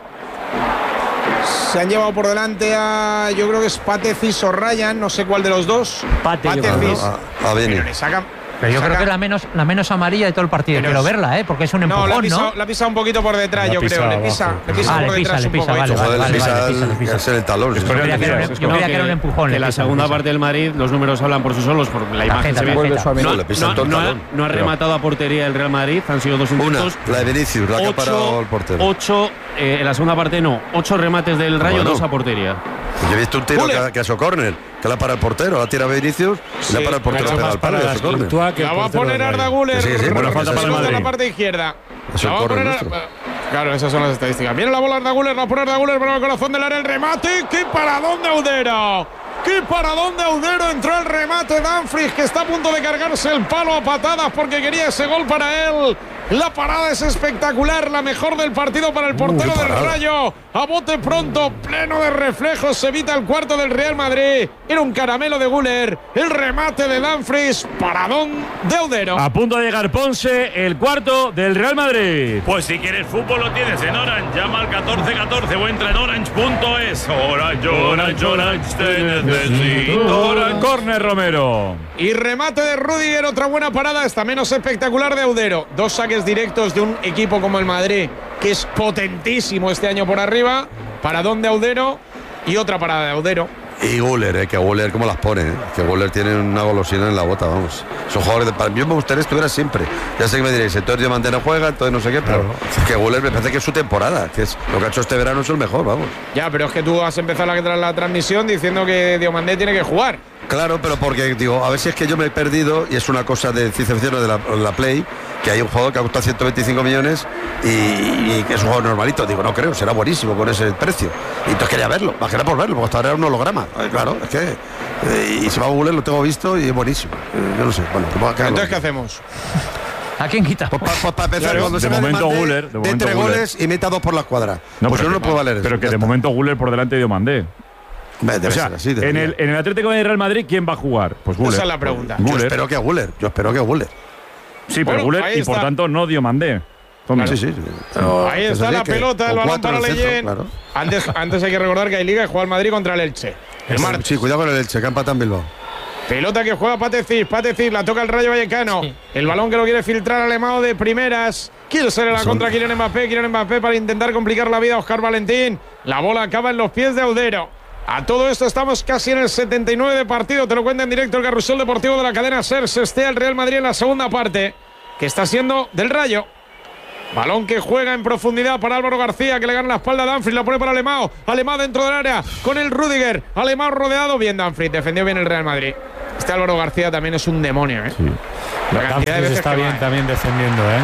Se han llevado por delante a, yo creo que es Patecis o Ryan, no sé cuál de los dos. Pate, yo creo, Patecis. A, a Beni. Pero le sacan. Pero yo sacan- creo que es la menos, la menos amarilla de todo el partido. Pero Quiero es- verla, ¿eh? Porque es un No, la ha empujón, pisado, ¿no? la ha pisado un poquito por detrás, La yo ha creo. pisado Le pisa, abajo. le pisa Ah, por le pisa, detrás le un pisa, poco. vale, hecho. Joder, vale, le vale, pisa vale, el- pisa, le pisa. es el talón. sí. Yo creía que era un- yo No, creía que era un empujón. que le la pisa, le segunda pisa. parte del Madrid, los números hablan por sí solos, porque la imagen Tarjeta, se ve. tarjeta. Vuelve suavemente. No, Le pisa no- todo el no ha, talón. no ha rematado a portería el Real Madrid, han sido dos Una, intentos. la de Vinicius, la que ha parado Ocho, el portero. ocho eh, en la segunda parte no, ocho remates del Rayo, Bueno. dos a portería. Pues yo he visto un tiro Guller. que, ha- que ha hecho córner, que la para el portero, la tira Vinicius, y la para el portero, Pero pega más al palo para y la hace córner. Courtois que el La va a portero poner del Arda Rayo. Güler. Sí, sí, sí, buena falta para el en Madrid. la parte izquierda. Es La el va a córner poner nuestro. a- Claro, esas son las estadísticas. Viene la bola Arda Güler, la pone Arda Güler para el corazón del área, el remate. ¡Qué paradón de Audero! ¡Qué paradón de Audero! Entró el remate Dumfries, que está a punto de cargarse el palo a patadas porque quería ese gol para él. La parada es espectacular, la mejor del partido para el portero qué del parada. Rayo. A bote pronto, pleno de reflejos, se evita el cuarto del Real Madrid. Era un caramelo de Güler. El remate de Dumfries, paradón de Audero. A punto de llegar Ponce, el cuarto del Real Madrid. Pues si quieres fútbol lo tienes en Orange. Llama al catorce catorce o entra en orange punto es. Orange, Orange, Orange, te necesito. Orange. Corner Romero. Y remate de Rudiger, otra buena parada, esta menos espectacular de Audero. Dos saques directos de un equipo como el Madrid, que es potentísimo este año por arriba. Paradón de Audero y otra parada de Audero. Y Guller, eh, que Guller cómo las pone, eh, que Guller tiene una golosina en la bota, vamos. Son jugadores de para mí me gustaría que estuviera siempre. Ya sé que me diréis, entonces Diamante no juega, entonces no sé qué, pero que Guller me parece que es su temporada, que es lo que ha hecho este verano es el mejor, vamos. Ya, pero es que tú has empezado la, la transmisión diciendo que Diomandé tiene que jugar. Claro, pero porque digo, a ver si es que yo me he perdido y es una cosa de ciencia ficción de la, la Play, que hay un jugador que ha costado ciento veinticinco millones y, y que es un jugador normalito. Digo, no creo, será buenísimo con ese precio. Y entonces quería verlo, más que nada por verlo, porque hasta ahora era un holograma. Eh, claro, es que. eh, y si va a Google lo tengo visto y es buenísimo. Eh, yo no sé, bueno, te voy a quedar Entonces, ¿qué loco. hacemos? ¿A quién quita? Pues, pues, para empezar, claro, cuando de se momento de, Guller, de, de momento tres Guller. goles y meta dos por la escuadra. No, pues eso no puede valer. Pero eso, que de está. momento Guller por delante de Diomandé. Debe o sea, ser así, en, el, en el Atlético de Real Madrid, ¿quién va a jugar? Pues Guller. Esa es la pregunta. Yo espero que Guller. Yo espero que Guller. Sí, pero bueno, Guller y está. por tanto no Diomandé. Claro. Sí, sí. Pero ahí está la que, pelota, el balón para Leyen. Claro. Antes, antes hay que recordar que hay liga y juega el Madrid contra el Elche. El martes. Sí, cuidado con el Elche, que empata en Bilbao. Pelota que juega Patecic, Patecic la toca el Rayo Vallecano. Sí. El balón que lo quiere filtrar Alemão de primeras. Quiere ser en la Son... contra Kylian Mbappé, Kylian Mbappé para intentar complicar la vida a Óscar Valentín. La bola acaba en los pies de Audero. A todo esto estamos casi en el setenta y nueve de partido. Te lo cuenta en directo el Carrusel Deportivo de la cadena SER. Se estea el Real Madrid en la segunda parte, que está siendo del Rayo. Balón que juega en profundidad para Álvaro García, que le gana la espalda a Dumfries, la pone para Alemão. Alemão dentro del área con el Rüdiger. Alemão rodeado, bien Dumfries, defendió bien el Real Madrid. Este Álvaro García también es un demonio, ¿eh? Sí. La cantidad de veces está bien va, también defendiendo, ¿eh?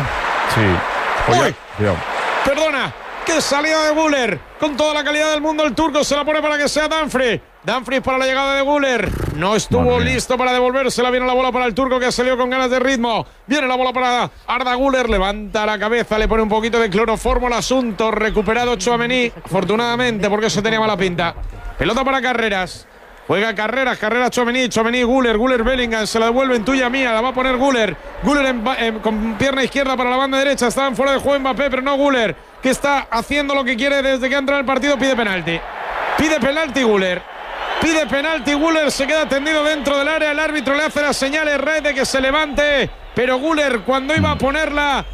Sí. Oye, perdona, qué salida de Guller. Con toda la calidad del mundo el turco se la pone para que sea Dumfries. Dumfries para la llegada de Guller. No estuvo listo para devolvérsela. Viene la bola para el turco que salió con ganas de ritmo. Viene la bola para Arda Güler. Levanta la cabeza, le pone un poquito de cloroformo al asunto. Recuperado Tchouaméni, afortunadamente, porque eso tenía mala pinta. Pelota para Carreras. Juega Carreras, Carreras Tchouaméni, Tchouaméni Güler, Güler Bellingham, se la devuelve en tuya mía, la va a poner Güler. Güler en, en, con pierna izquierda para la banda derecha. Estaban fuera de juego Mbappé, pero no Güler, que está haciendo lo que quiere desde que ha entrado en el partido. Pide penalti. Pide penalti Güler. Pide penalti Güler, se queda tendido dentro del área. El árbitro le hace las señales red de que se levante, pero Güler cuando iba a ponerla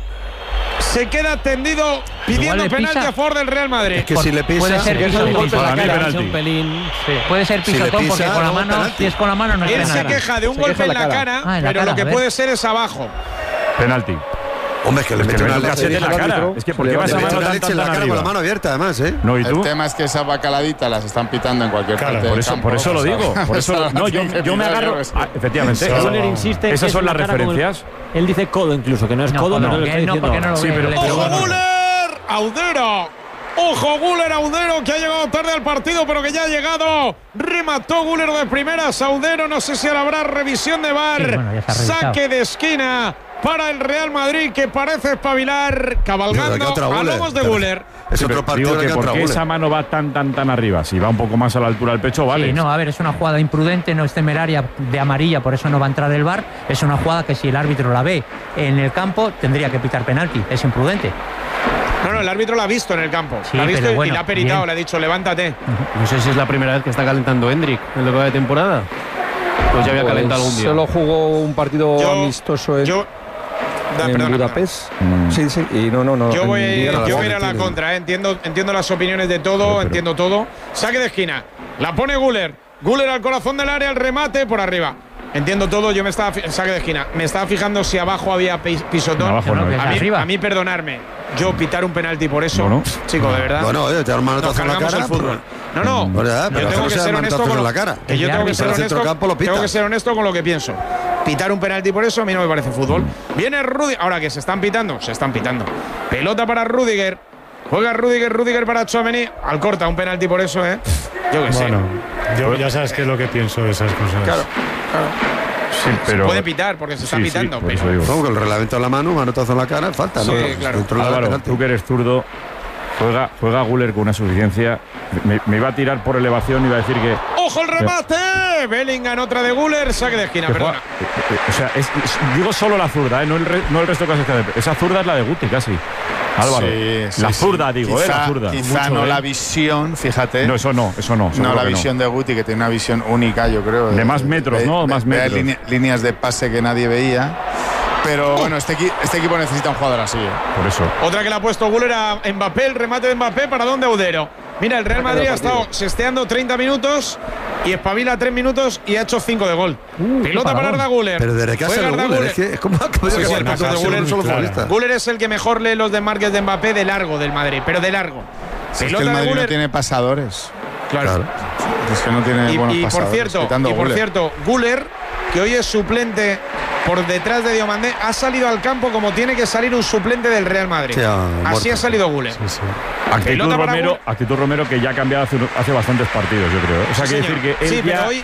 se queda tendido pidiendo penalti a favor del Real Madrid. Es que si le pisa, puede ser pisotón, un golpe en la cara, un pelín, sí. Puede ser pisotón, si porque con la mano, penalti. si es con la mano no es Él penalti. se queja de un se golpe en la cara, cara ah, en la pero cara, lo que puede ser es abajo. Penalti. Hombre, es que le es mete que una leche en la cara. Es que ¿por qué vas a meter mano una tan, leche tan, en la tan cara arriba? con la mano abierta, además, ¿eh? No, ¿y tú? El tema es que esas bacaladitas las están pitando en cualquier claro, parte por del eso, campo. por eso lo digo. Por eso, no, yo, yo me agarro. Ah, efectivamente. Güler insiste. Esas son las referencias. Él dice codo incluso, que no es no, codo, no, no, no, no, no porque no lo sí, ve, pero, pero, pero ¡Ojo bueno. Güler! ¡Audero! ¡Ojo Güler, Audero, que ha llegado tarde al partido, pero que ya ha llegado! Remató Güler de primeras. Audero, no sé si habrá revisión de V A R. Sí, bueno, saque de esquina para el Real Madrid, que parece espabilar, cabalgando a lomos de Güler. Es otro partido digo que ¿por qué esa mano va tan, tan, tan arriba? Si va un poco más a la altura del pecho, vale. Sí, no, a ver, es una jugada imprudente, no es temeraria de amarilla, por eso no va a entrar el V A R. Es una jugada que si el árbitro la ve en el campo, tendría que pitar penalti. Es imprudente. No, no, el árbitro la ha visto en el campo. Sí, la ha visto bueno, y la ha peritado, bien. le ha dicho, levántate. No sé si es la primera vez que está calentando Hendrik en lo que va de temporada. Pues ya había pues calentado algún día. Solo jugó un partido yo, amistoso en, yo, da, en perdona, Budapest. Perdona. Sí, sí, y no, no, no. Yo voy, en, yo voy a ir a la contra, ¿eh? entiendo, entiendo las opiniones de todo, pero, entiendo todo. Saque de esquina, la pone Güler. Güler al corazón del área, el remate por arriba. Entiendo todo, yo me estaba saque de esquina. Me estaba fijando si abajo había pisotón. Abajo no, a, mí, a mí, perdonarme. Yo pitar un penalti por eso, no, no. chico, de verdad. Bueno, oye, te da un manotazo en la cara. El fútbol. No, no. Pues ya, yo tengo que ser honesto con la cara. Que yo tengo que ser honesto. Tengo que ser honesto con lo que pienso. Pitar un penalti por eso a mí no me parece fútbol. Viene Rüdiger. Ahora que se están pitando, se están pitando. Pelota para Rüdiger. Juega Rüdiger, Rüdiger para Tchouaméni. Al corta un penalti por eso, ¿eh? Yo que sé. Bueno, yo ya sabes qué es lo que pienso de esas cosas. Claro, claro. Sí, pero, se puede pitar porque se está sí, pitando. Sí, pero con el reglamento en la mano, manotazo en la cara, falta, sí, ¿no? Claro. Álvaro, tú que eres zurdo, juega, juega Güler con una suficiencia. Me, me iba a tirar por elevación y iba a decir que. ¡Ojo el remate! Que... Bellingham, otra de Güler, saque de esquina, perdona. Juega, o sea, es, es, digo solo la zurda, ¿eh? no, el re, no el resto de cosas que. Esa zurda es la de Guti, casi. Álvaro. Sí, sí, la zurda, sí. digo, quizá, ¿eh? La zurda. Quizá Mucho, no ¿eh? la visión, fíjate. No, eso no, eso no. No la que visión no. de Guti, que tiene una visión única, yo creo. De, de más metros, de, ¿no? De, más de, metros. De line, líneas de pase que nadie veía. Pero bueno, este, este equipo necesita un jugador así. ¿eh? Por eso. Otra que le ha puesto Güler a Mbappé, el remate de Mbappé, ¿para dónde Audero? Mira, el Real Madrid ha estado sesteando treinta minutos y espabila tres minutos y ha hecho cinco de gol. Uh, Pelota para Arda Güler. Pero desde que hace el Güler, es que es como que sí, sí, el paso de Güler, solo claro. Güler es el que mejor lee los desmarques de Mbappé de largo del Madrid, pero de largo. Si es que el Madrid no tiene pasadores. Claro. claro. Es que no tiene y, buenos y pasadores. Por cierto, y por cierto, Güler, que hoy es suplente por detrás de Diomandé, ha salido al campo como tiene que salir un suplente del Real Madrid. Sí, así ha salido Güler. Sí, sí. Actitud Romero, actitud Romero que ya ha cambiado hace, hace bastantes partidos, yo creo. O sea, sí, quiere decir que él sí, ya pero hoy,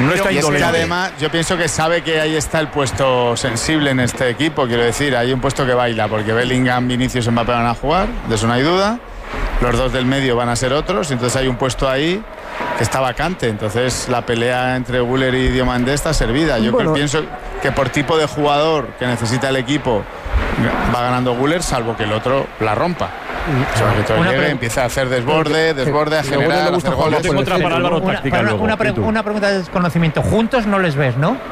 No está y es que indolente. además yo pienso que sabe que ahí está el puesto sensible en este equipo. Quiero decir, hay un puesto que baila, porque Bellingham, Vinicius y Mbappé van a jugar, de eso no hay duda. Los dos del medio van a ser otros, entonces hay un puesto ahí que está vacante. Entonces la pelea entre Güler y Diomandé está servida. Yo bueno, creo, pienso que por tipo de jugador que necesita el equipo va ganando Güler, salvo que el otro la rompa. O sea, que todo llegue, empieza a hacer desborde, desborde, a generar, a hacer goles. Otra para Álvaro una, táctica una, luego, una, pre una pregunta de desconocimiento. Juntos no les ves, ¿no?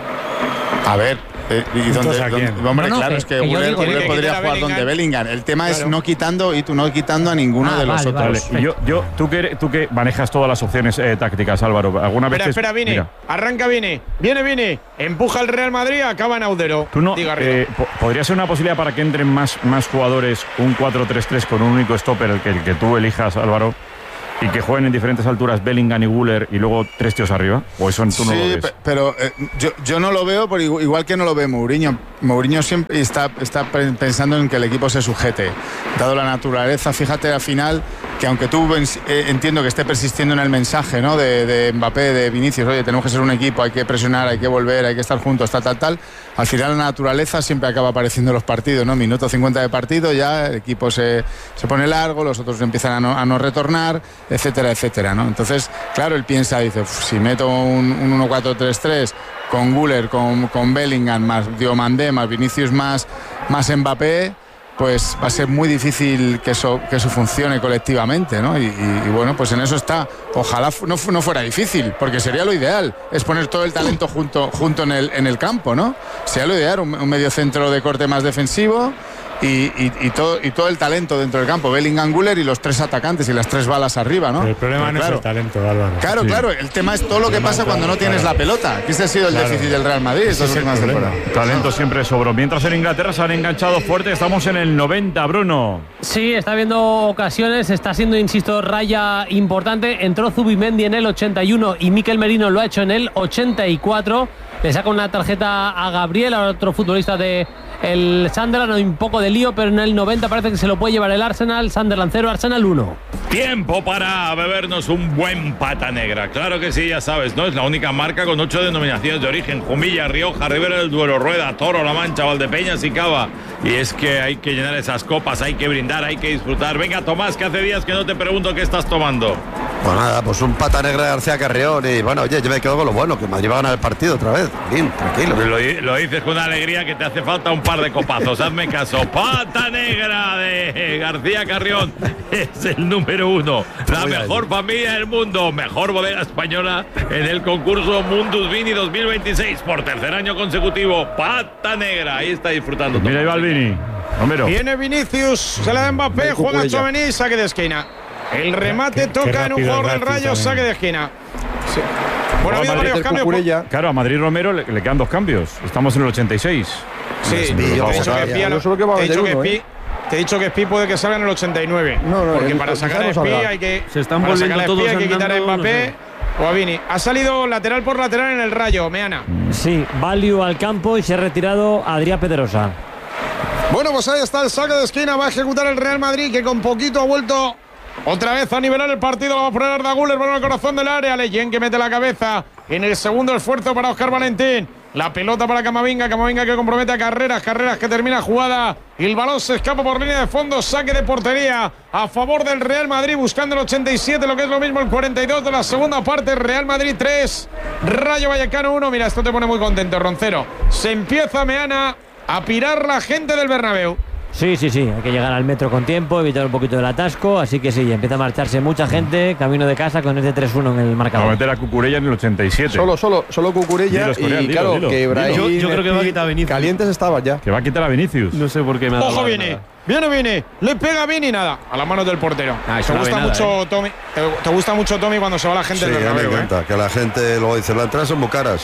A ver. Eh, ¿Y dónde, dónde, hombre, no, no, claro, que, es que, que Güler, Güler podría jugar Bellingham. donde Bellingham. El tema claro. es no quitando y tú no quitando a ninguno ah, de los vale, otros. Vale. Y yo, yo, tú, que, tú que manejas todas las opciones eh, tácticas, Álvaro, ¿alguna vez? Espera, espera, Vini. Mira. Arranca Vini. Viene Vini. Empuja el Real Madrid, acaba en Audero. ¿Tú no, eh, ¿Podría ser una posibilidad para que entren más, más jugadores un cuatro tres tres con un único stopper, el que, el que tú elijas, Álvaro? Y que jueguen en diferentes alturas Bellingham y Güler y luego tres tíos arriba. ¿O eso tú no sí, lo ves? pero eh, yo, yo no lo veo, por igual que no lo ve Mourinho. Mourinho siempre está, está pensando en que el equipo se sujete. Dado la naturaleza, fíjate al final que aunque tú eh, entiendo que esté persistiendo en el mensaje, ¿no? de, de Mbappé, de Vinicius, oye, tenemos que ser un equipo, hay que presionar, hay que volver, hay que estar juntos, tal, tal, tal. Al final la naturaleza siempre acaba apareciendo en los partidos, ¿no? Minuto cincuenta de partido, ya el equipo se, se pone largo, los otros empiezan a no, a no retornar, etcétera, etcétera, ¿no? Entonces, claro, él piensa, dice, si meto un, un uno cuatro tres tres con Güler, con, con Bellingham, más Diomandé, más Vinicius, más, más Mbappé, pues va a ser muy difícil que eso, que eso funcione colectivamente, ¿no? Y, y, y bueno, pues en eso está. Ojalá no, no fuera difícil, porque sería lo ideal, es poner todo el talento junto, junto en, el, en el campo, ¿no? Sería lo ideal, un, un medio centro de corte más defensivo. Y, y, y, todo, y todo el talento dentro del campo, Bellingham, Güler y los tres atacantes y las tres balas arriba, ¿no? Pero el problema Pero, no claro, es el talento, Álvaro. Claro, sí. claro, el tema es todo lo que pasa cuando no tienes claro. la pelota, que ese ha sido el claro. déficit del Real Madrid estas últimas temporadas. Talento siempre sobró. Mientras en Inglaterra se han enganchado fuerte, estamos en el noventa, Bruno. Sí, está habiendo ocasiones, está siendo, insisto, raya importante. Entró Zubimendi en el ochenta y uno y Mikel Merino lo ha hecho en el ochenta y cuatro. Le saca una tarjeta a Gabriel, a otro futbolista de el Sunderland, un poco de lío, pero en el noventa parece que se lo puede llevar el Arsenal. Sunderland cero, Arsenal uno. Tiempo para bebernos un buen pata negra. Claro que sí, ya sabes, ¿no? Es la única marca con ocho denominaciones de origen: Jumilla, Rioja, Ribera del Duero, Rueda, Toro, La Mancha, Valdepeñas y Cava. Y es que hay que llenar esas copas, hay que brindar, hay que disfrutar. Venga, Tomás, que hace días que no te pregunto qué estás tomando. Pues nada, pues un pata negra de García Carrión. Y bueno, oye, yo me quedo con lo bueno, que Madrid va a ganar el partido otra vez. Bien, tranquilo. Lo, lo dices con una alegría que te hace falta un par de copazos. Hazme caso. Pata negra de García Carrión es el número uno. La mejor familia del mundo. Mejor bodega española en el concurso Mundus Vini dos mil veintiséis. Por tercer año consecutivo. Pata negra. Ahí está disfrutando. Mira, ahí va el Vini. Homero. Viene Vinicius. Se la da Mbappé. Juega Tchouaméni. Saque de esquina. El remate qué, toca qué en un jugador del Rayo. Saque de esquina. Sí. Bueno, ha habido varios cambios. Por... Claro, a Madrid Romero le, le quedan dos cambios. Estamos en el ochenta y seis. Sí, te he dicho que Pi, no, te he dicho que Pi, te he dicho que Pi puede que salga en el ochenta y nueve. No, no, porque el, para sacar a Pi hay que, se están para volviendo sacar todos hay que quitar a Mbappé no sé. o a Vini. Ha salido lateral por lateral en el Rayo, Meana. Sí, Value al campo y se ha retirado Adrián Pedrosa. Bueno, pues ahí está el saque de esquina. Va a ejecutar el Real Madrid, que con poquito ha vuelto otra vez a nivelar el partido. Lo va a poner Arda Güler, balón al corazón del área. Leyen que mete la cabeza en el segundo esfuerzo para Óscar Valentín. La pelota para Camavinga, Camavinga que compromete a Carreras, Carreras que termina jugada y el balón se escapa por línea de fondo, saque de portería a favor del Real Madrid, buscando el ochenta y siete, lo que es lo mismo el cuarenta y dos de la segunda parte. Real Madrid tres, Rayo Vallecano uno. Mira, esto te pone muy contento, Roncero. Se empieza, Meana, a pirar la gente del Bernabéu. Sí, sí, sí, hay que llegar al metro con tiempo, evitar un poquito del atasco, así que sí, empieza a marcharse mucha gente, camino de casa con este tres uno en el marcador. Va a meter a Cucurella en el ochenta y siete. Solo, solo, solo Cucurella y dilo, claro, dilo, que Brahim, yo, yo creo que va a quitar a Vinicius. Calientes estaba ya. Que va a quitar a Vinicius. No sé por qué me ha dado. Ojo, viene, viene, viene, le pega a Vini, nada, a las manos del portero. Ah, te gusta nada, mucho, eh. Tommy, te, te gusta mucho, Tommy, cuando se va la gente sí, del Bernabéu. Me encanta, eh. que la gente luego dice, las entradas son muy caras.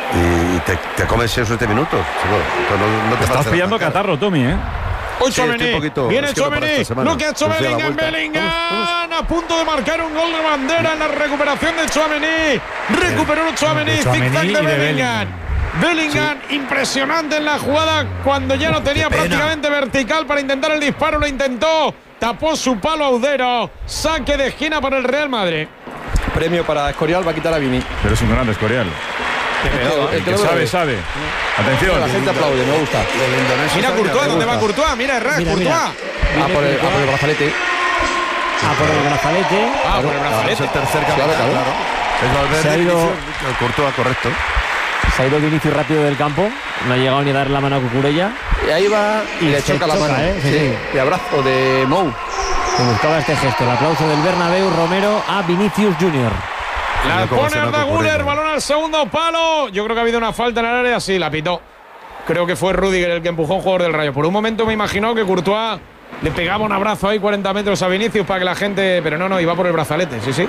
Y te, te comes seis o siete minutos. No, no te estás pillando catarro, Tommy, ¿eh? Hoy sí, viene Tchouaméni, lo que ha hecho Bellingham, Bellingham a punto de marcar un gol de bandera en la recuperación de Tchouaméni, recuperó Tchouaméni, zigzag de Bellingham, Bellingham sí. Impresionante en la jugada cuando ya lo tenía prácticamente vertical para intentar el disparo, lo intentó, tapó su palo Audero, saque de esquina para el Real Madrid. Premio para Escorial, va a quitar a Vini. Pero es un gran Escorial. El que sabe, sabe. Atención. La gente aplaude, me gusta. Mira Courtois, ¿dónde va Courtois? Mira, Herrera, Courtois. Ah, por el, por el brazalete. Ah, por el brazalete. Ah, por el brazalete. Es el tercer capitán, Claro, claro. Es Valverde, Se ha ido- Vinicius, Courtois, correcto. Se ha ido Vinicius rápido del campo. No ha llegado ni a darle la mano a Cucurella. Y ahí va y le Se choca la choca, mano. ¿eh? Sí, Sí, sí. de abrazo de Mou. Se buscaba este gesto. El aplauso del Bernabéu, Romero a Vinicius Junior. La Mira cómo pone se nota Arda Güler, Cucurella. balón al segundo palo. Yo creo que ha habido una falta en el área, sí, la pitó. Creo que fue Rüdiger el que empujó a un jugador del Rayo. Por un momento me imaginó que Courtois le pegaba un abrazo ahí cuarenta metros a Vinicius para que la gente… Pero no, no, iba por el brazalete, sí, sí.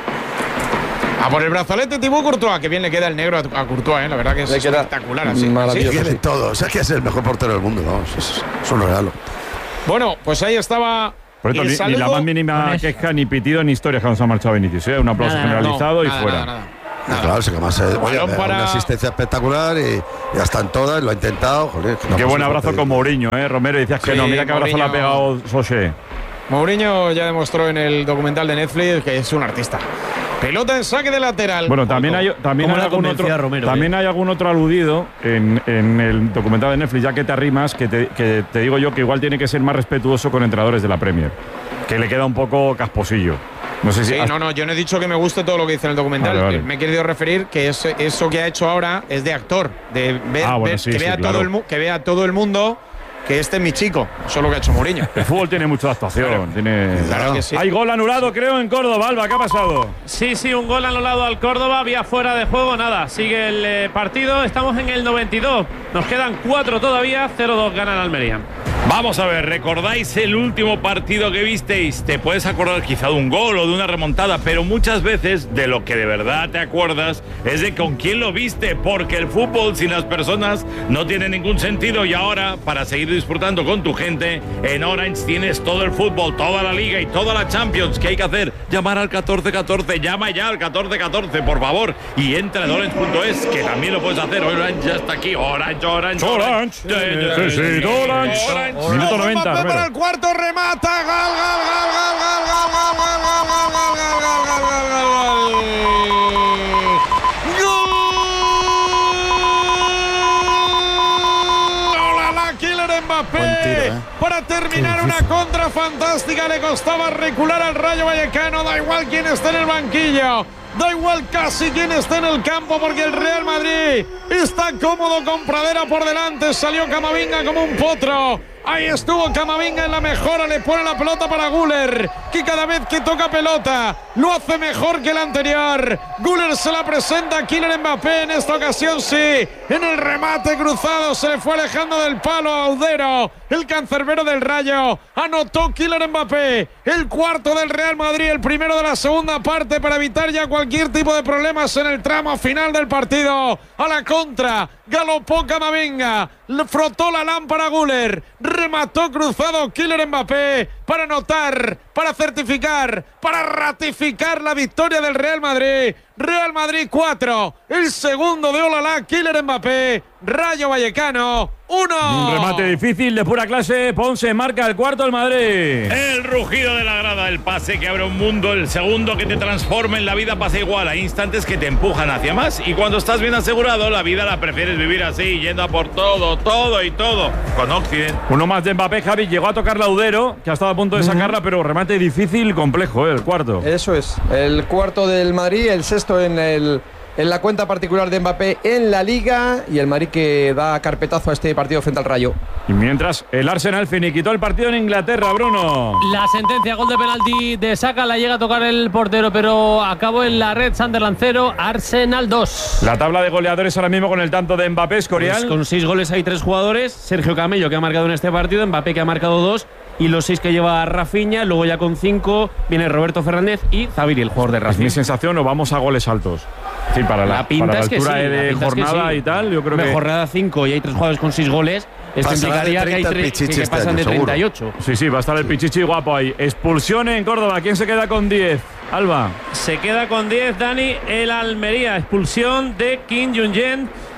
A por el brazalete Thibaut Courtois, que bien le queda el negro a, a Courtois, ¿eh? La verdad que es Le queda espectacular así. maravilloso. ¿Sí? Tiene todo. O sea, que es el mejor portero del mundo, vamos. Es, es un regalo. Bueno, pues ahí estaba… Por esto, el ni, ni saludo. la más mínima con eso. queja, ni pitido, ni historia cuando se ha marchado Vinicius. ¿eh? Un aplauso Nada, generalizado No, y nada, fuera. nada, nada. Ah, claro, sí, que además eh, oye, Balón para- una asistencia espectacular y ya están todas, lo ha intentado. Joder, que no Qué ha buen puesto abrazo por con pedir. Mourinho, ¿eh? Romero, decías que Sí, no. Mira qué abrazo le ha Mourinho- pegado Soche. Mourinho ya demostró en el documental de Netflix que es un artista. Pelota en saque de lateral. Bueno, también hay, también ¿Cómo hay la algún convenció otro, a Romero, también eh? hay algún otro aludido en, en el documental de Netflix, ya que te arrimas, que te, que te digo yo que igual tiene que ser más respetuoso con entrenadores de la Premier, que le queda un poco casposillo. No sé si Sí, no, no, yo no he dicho que me guste todo lo que dice en el documental. Vale, vale. Me he querido referir que es- eso que ha hecho ahora es de actor, de ver, Ah, bueno, ver- sí, que, sí, vea claro. todo el, mu- que vea todo el mundo que este es mi chico. Eso es lo que ha hecho Mourinho. el fútbol tiene mucha actuación. Tiene... Claro que sí. Hay gol anulado, creo, en Córdoba. Alba, ¿qué ha pasado? Sí, sí, un gol anulado al Córdoba, vía fuera de juego, nada. Sigue el eh, partido, estamos en el noventa y dos. Nos quedan cuatro todavía, cero dos gana el Almería. Vamos a ver, ¿recordáis el último partido que visteis? Te puedes acordar quizá de un gol o de una remontada, pero muchas veces de lo que de verdad te acuerdas es de con quién lo viste, porque el fútbol sin las personas no tiene ningún sentido. Y ahora, para seguir disfrutando con tu gente, en Orange tienes todo el fútbol, toda la Liga y toda la Champions. ¿Qué hay que hacer? Llamar al catorce catorce, llama ya al catorce catorce, por favor, y entra en orange punto es, que también lo puedes hacer. Orange ya está aquí, Orange, Orange, Orange, necesito Orange. Minuto noventa, Mbappé para Romero. el cuarto, remata, gol, gol, gol, gol, gol, gol, gol, gol, gol, gol, gol, gol, gol, gol, gol. ¡Hola, Kylian Mbappé! Buen tiro, ¿eh? Para terminar una contra fantástica, le costaba recular al Rayo Vallecano, da igual quién esté en el banquillo. Da igual casi quién esté en el campo, porque el Real Madrid está cómodo con Pradera por delante. Salió Camavinga como un potro. Ahí estuvo Camavinga en la mejora, le pone la pelota para Güler, que cada vez que toca pelota lo hace mejor que el anterior. Güler se la presenta a Kylian Mbappé, en esta ocasión sí, en el remate cruzado se le fue alejando del palo a Audero, el cancerbero del Rayo. Anotó Kylian Mbappé, el cuarto del Real Madrid, el primero de la segunda parte, para evitar ya cualquier tipo de problemas en el tramo final del partido. A la contra, galopó Camavinga, le frotó la lámpara a Güler, remató cruzado Kylian Mbappé para anotar, para certificar, para ratificar la victoria del Real Madrid. Real Madrid cuatro, el segundo de Olalá, Kylian Mbappé. Rayo Vallecano uno. Un remate difícil de pura clase. Ponce marca el cuarto del Madrid. El rugido de la grada, el pase que abre un mundo, el segundo que te transforma en la vida pasa igual. Hay instantes que te empujan hacia más, y cuando estás bien asegurado, la vida la prefieres vivir así, yendo a por todo, todo y todo. Con Occident. Uno más de Mbappé, Javi. Llegó a tocar Laudero, que ha estado a punto de sacarla, pero remate difícil, complejo, ¿eh? El cuarto. Eso es. El cuarto del Madrid, el sexto en el. En la cuenta particular de Mbappé en la Liga, y el Madrid que da carpetazo a este partido frente al Rayo. Y mientras el Arsenal finiquitó el partido en Inglaterra, Bruno. La sentencia, gol de penalti de Saka, la llega a tocar el portero, pero acabó en la red. Sunderland cero, Arsenal dos. La tabla de goleadores ahora mismo con el tanto de Mbappé, Escorial. Pues con seis goles hay tres jugadores. Sergio Camello, que ha marcado en este partido, Mbappé, que ha marcado dos, y los seis que lleva Rafinha. Luego ya con cinco viene Roberto Fernández y Zaviri, el jugador de Es Racing. mi sensación, o vamos a goles altos. Sí, para la, La pinta para la es que altura sí, la de pinta es que jornada sí. y tal, yo creo Una que… jornada cinco y hay tres jugadores con seis goles. Esto Pasará implicaría de que hay treinta tres Pichichi que, que este pasan año, de seguro. treinta y ocho. Sí, sí, va a estar el Pichichi guapo ahí. Expulsión en Córdoba. ¿Quién se queda con diez? Alba. Se queda con diez, Dani, el Almería. Expulsión de Kim Jong-un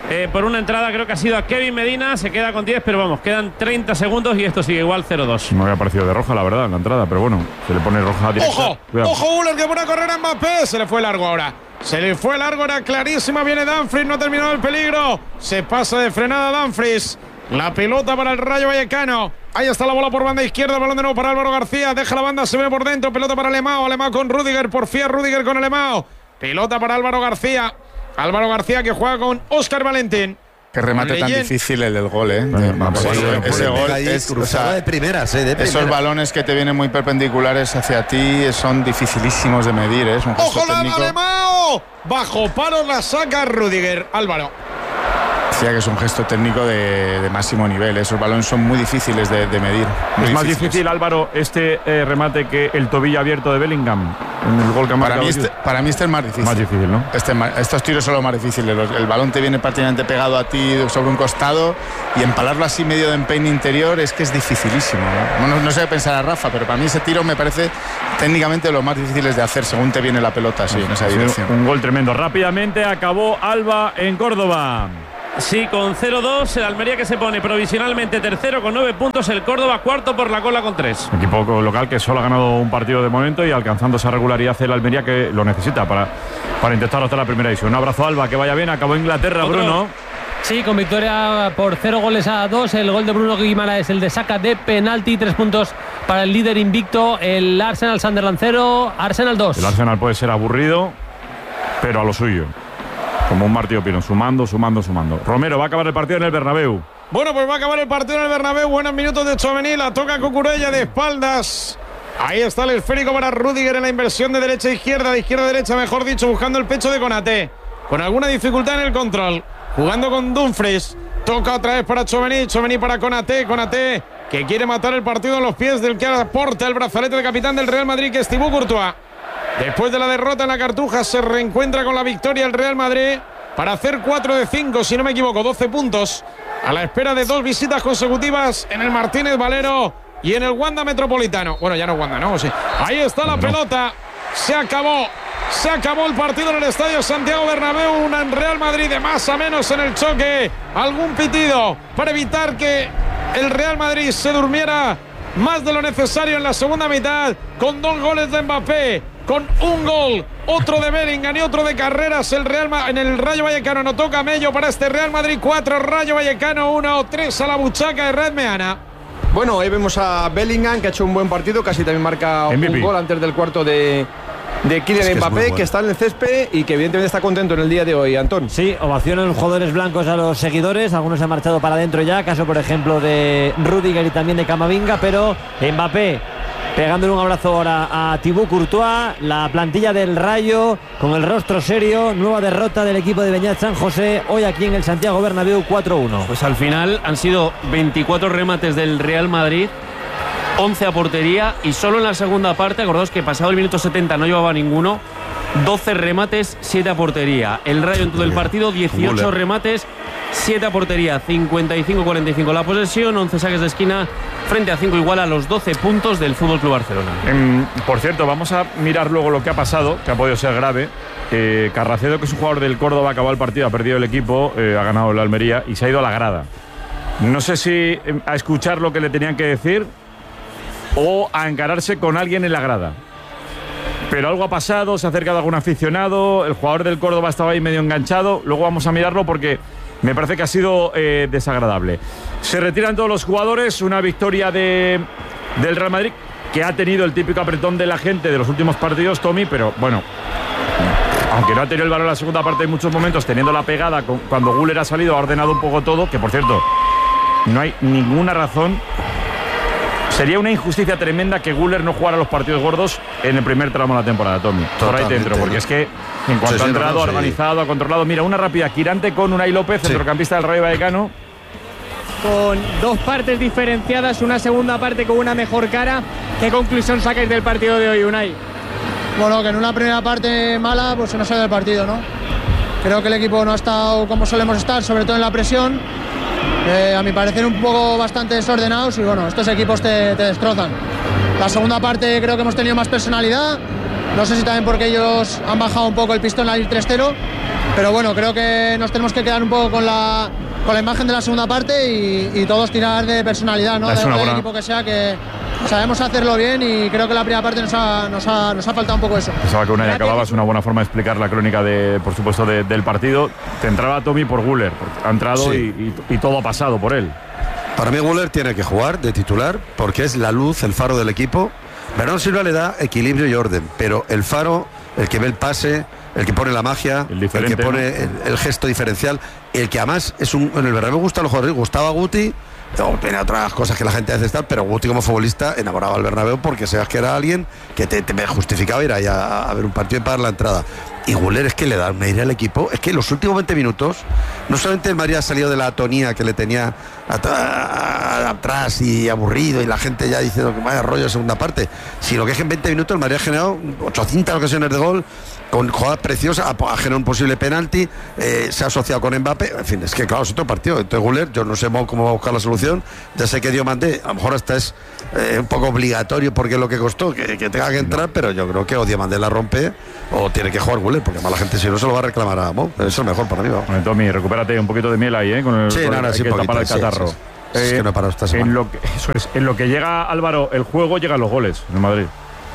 eh, por una entrada, creo que ha sido a Kevin Medina, se queda con diez, pero vamos, quedan treinta segundos y esto sigue igual cero dos. No me había parecido de roja, la verdad, en la entrada, pero bueno, se le pone roja directa. ¡Ojo! Cuidado. ¡Ojo, Guller, que pone a correr a Mbappé! Se le fue largo ahora. Se le fue largo, era clarísima. Viene Dumfries, no ha terminado el peligro. Se pasa de frenada Dumfries. La pelota para el Rayo Vallecano. Ahí está la bola por banda izquierda. Balón de nuevo para Álvaro García. Deja la banda, se ve por dentro. Pelota para Alemão. Alemão con Rüdiger. Porfía Rüdiger con Alemão. Pelota para Álvaro García. Álvaro García que juega con Óscar Valentín. Qué remate tan difícil el del gol, ¿eh? Bueno, de, sí, ese, ese gol es cruzada, o sea, de primeras, ¿eh? De primeras. Esos balones que te vienen muy perpendiculares hacia ti son dificilísimos de medir, ¿eh? Es un gesto ¡Ojo, la técnico. Alemão! Bajo paro la saca Rüdiger. Álvaro. Decía que es un gesto técnico de, de máximo nivel. Esos balones son muy difíciles de, de medir. Es más difícil, Álvaro, este eh, remate que el tobillo abierto de Bellingham en el gol que ha para marcado. Mí este, para mí este es más difícil. Más difícil, ¿no? Este, estos tiros son los más difíciles. Los, el balón te viene prácticamente pegado a ti sobre un costado y empalarlo así medio de empeine interior es que es dificilísimo, ¿no? No, no sé qué pensar a Rafa, pero para mí ese tiro me parece técnicamente de los más difíciles de hacer según te viene la pelota así, en esa dirección. Un gol tremendo. Rápidamente acabó Alba en Córdoba. Sí, con cero dos, el Almería que se pone provisionalmente tercero con nueve puntos, el Córdoba cuarto por la cola con tres. Equipo local que solo ha ganado un partido de momento y alcanzando esa regularidad el Almería que lo necesita para, para intentar hasta la primera división. Un abrazo, Alba, que vaya bien. Acabó Inglaterra, ¿otro? Bruno. Sí, con victoria por cero goles a dos. El gol de Bruno Guimaraes, el de saca de penalti. Tres puntos para el líder invicto, el Arsenal Sunderland cero, Arsenal dos. El Arsenal puede ser aburrido, pero a lo suyo. Como un Martí Opino, sumando, sumando, sumando. Romero, va a acabar el partido en el Bernabéu. Bueno, pues va a acabar el partido en el Bernabéu. Buenos minutos de Tchouaméni, la toca Cucurella de espaldas. Ahí está el esférico para Rüdiger en la inversión de derecha a izquierda, de izquierda a derecha, mejor dicho, buscando el pecho de Konaté. Con alguna dificultad en el control. Jugando con Dumfries. Toca otra vez para Tchouaméni, Tchouaméni para Konaté, Konaté que quiere matar el partido a los pies del que aporta el brazalete de capitán del Real Madrid, que es Thibaut Courtois. Después de la derrota en la Cartuja se reencuentra con la victoria el Real Madrid para hacer cuatro de cinco, si no me equivoco, doce puntos, a la espera de dos visitas consecutivas en el Martínez Valero y en el Wanda Metropolitano. Bueno, ya no Wanda, ¿no? Sí. Ahí está la pelota, se acabó, se acabó el partido en el Estadio Santiago Bernabéu, un Real Madrid de más a menos en el choque, algún pitido para evitar que el Real Madrid se durmiera más de lo necesario en la segunda mitad, con dos goles de Mbappé, con un gol, otro de Bellingham y otro de Carreras. El Real Ma- en el Rayo Vallecano anotó Camello para este Real Madrid cuatro, Rayo Vallecano uno, tres a la buchaca de Red Meana. Bueno, ahí vemos a Bellingham, que ha hecho un buen partido, casi también marca M V P. un gol antes del cuarto de, de Kylian Es que Mbappé, bueno. que está en el césped y que evidentemente está contento en el día de hoy, Antón. Sí, ovacionan los jugadores blancos a los seguidores, algunos se han marchado para adentro ya, caso por ejemplo de Rüdiger y también de Camavinga, pero Mbappé pegándole un abrazo ahora a Thibaut Courtois, la plantilla del Rayo con el rostro serio, nueva derrota del equipo de Beñat San José hoy aquí en el Santiago Bernabéu cuatro uno. Pues al final han sido veinticuatro remates del Real Madrid, once a portería y solo en la segunda parte, acordaos que pasado el minuto setenta no llevaba ninguno, doce remates, siete a portería. El Rayo en todo el partido, dieciocho remates, siete a portería, cincuenta y cinco cuarenta y cinco la posesión, once saques de esquina frente a cinco, igual a los doce puntos del F C Barcelona. Eh, por cierto, vamos a mirar luego lo que ha pasado, que ha podido ser grave. Eh, Carracedo, que es un jugador del Córdoba, acabó el partido, ha perdido el equipo, eh, ha ganado el Almería y se ha ido a la grada. No sé si eh, a escuchar lo que le tenían que decir o a encararse con alguien en la grada. Pero algo ha pasado, se ha acercado algún aficionado, el jugador del Córdoba estaba ahí medio enganchado, luego vamos a mirarlo porque me parece que ha sido eh, desagradable. Se retiran todos los jugadores, una victoria de, del Real Madrid que ha tenido el típico apretón de la gente de los últimos partidos, Tommy, pero bueno, aunque no ha tenido el valor en la segunda parte en muchos momentos, teniendo la pegada, con, cuando Güler ha salido, ha ordenado un poco todo, que por cierto, no hay ninguna razón. Sería una injusticia tremenda que Güler no jugara los partidos gordos en el primer tramo de la temporada, Tommy. Por ahí dentro, porque es que en cuanto sí, ha entrado, ha organizado, sí. ha controlado. Mira, una rápida, Quirante con Unai López, sí. centrocampista del Rayo Vallecano. Con dos partes diferenciadas, una segunda parte con una mejor cara. ¿Qué conclusión sacáis del partido de hoy, Unai? Bueno, que en una primera parte mala, pues se nos sale del partido, ¿no? Creo que el equipo no ha estado como solemos estar, sobre todo en la presión. Eh, a mi parecer un poco bastante desordenados y bueno, estos equipos te, te destrozan. La segunda parte creo que hemos tenido más personalidad, No sé si también porque ellos han bajado un poco el pistón al ir tres cero, pero bueno, creo que nos tenemos que quedar un poco con la, con la imagen de la segunda parte y, y todos tirar de personalidad, ¿no? De, del equipo que sea, que sabemos hacerlo bien y creo que la primera parte nos ha, nos ha, nos ha faltado un poco eso. Pensaba que una ya acababa, es una buena forma de explicar la crónica, de, por supuesto, de, del partido. Te entraba Tommy por Güler, porque ha entrado sí. y, y, y todo ha pasado por él. Para mí Güler tiene que jugar de titular porque es la luz, el faro del equipo. Bernardo Silva le da equilibrio y orden, pero el faro, el que ve el pase, el que pone la magia, el, el que pone ¿no? el, el gesto diferencial, el que además es un... En el Bernabéu me gustan los jugadores, gustaba Guti, o tiene otras cosas que la gente hace estar, pero Guti como futbolista enamoraba al Bernabéu porque sabes que era alguien que te, te justificaba ir ahí a, a ver un partido y pagar la entrada. Y Güler es que le da un aire al equipo. Es que los últimos veinte minutos, no solamente el Madrid ha salido de la atonía que le tenía atrás y aburrido y la gente ya diciendo que vaya rollo en segunda parte, sino que es que en veinte minutos el Madrid ha generado ochocientas ocasiones de gol, con jugadas preciosas, ha generado un posible penalti, eh, se ha asociado con Mbappé. En fin, es que claro, es otro partido. Entonces Güler, yo no sé cómo va a buscar la solución. Ya sé que Diomandé, a lo mejor hasta es eh, un poco obligatorio porque es lo que costó, que, que tenga que entrar, pero yo creo que o Diomandé la rompe o tiene que jugar Güler, porque además la gente si no se lo va a reclamar a Mo. Eso es lo mejor para mí. Bueno, Tommy, recupérate un poquito de miel ahí, ¿eh? Con el, sí, con nada, el, sí, que poquito, tapar el catarro. Sí, sí, sí. Eh, es que no he parado esta semana. En lo que, eso es, en lo que llega Álvaro el juego, llegan los goles en Madrid.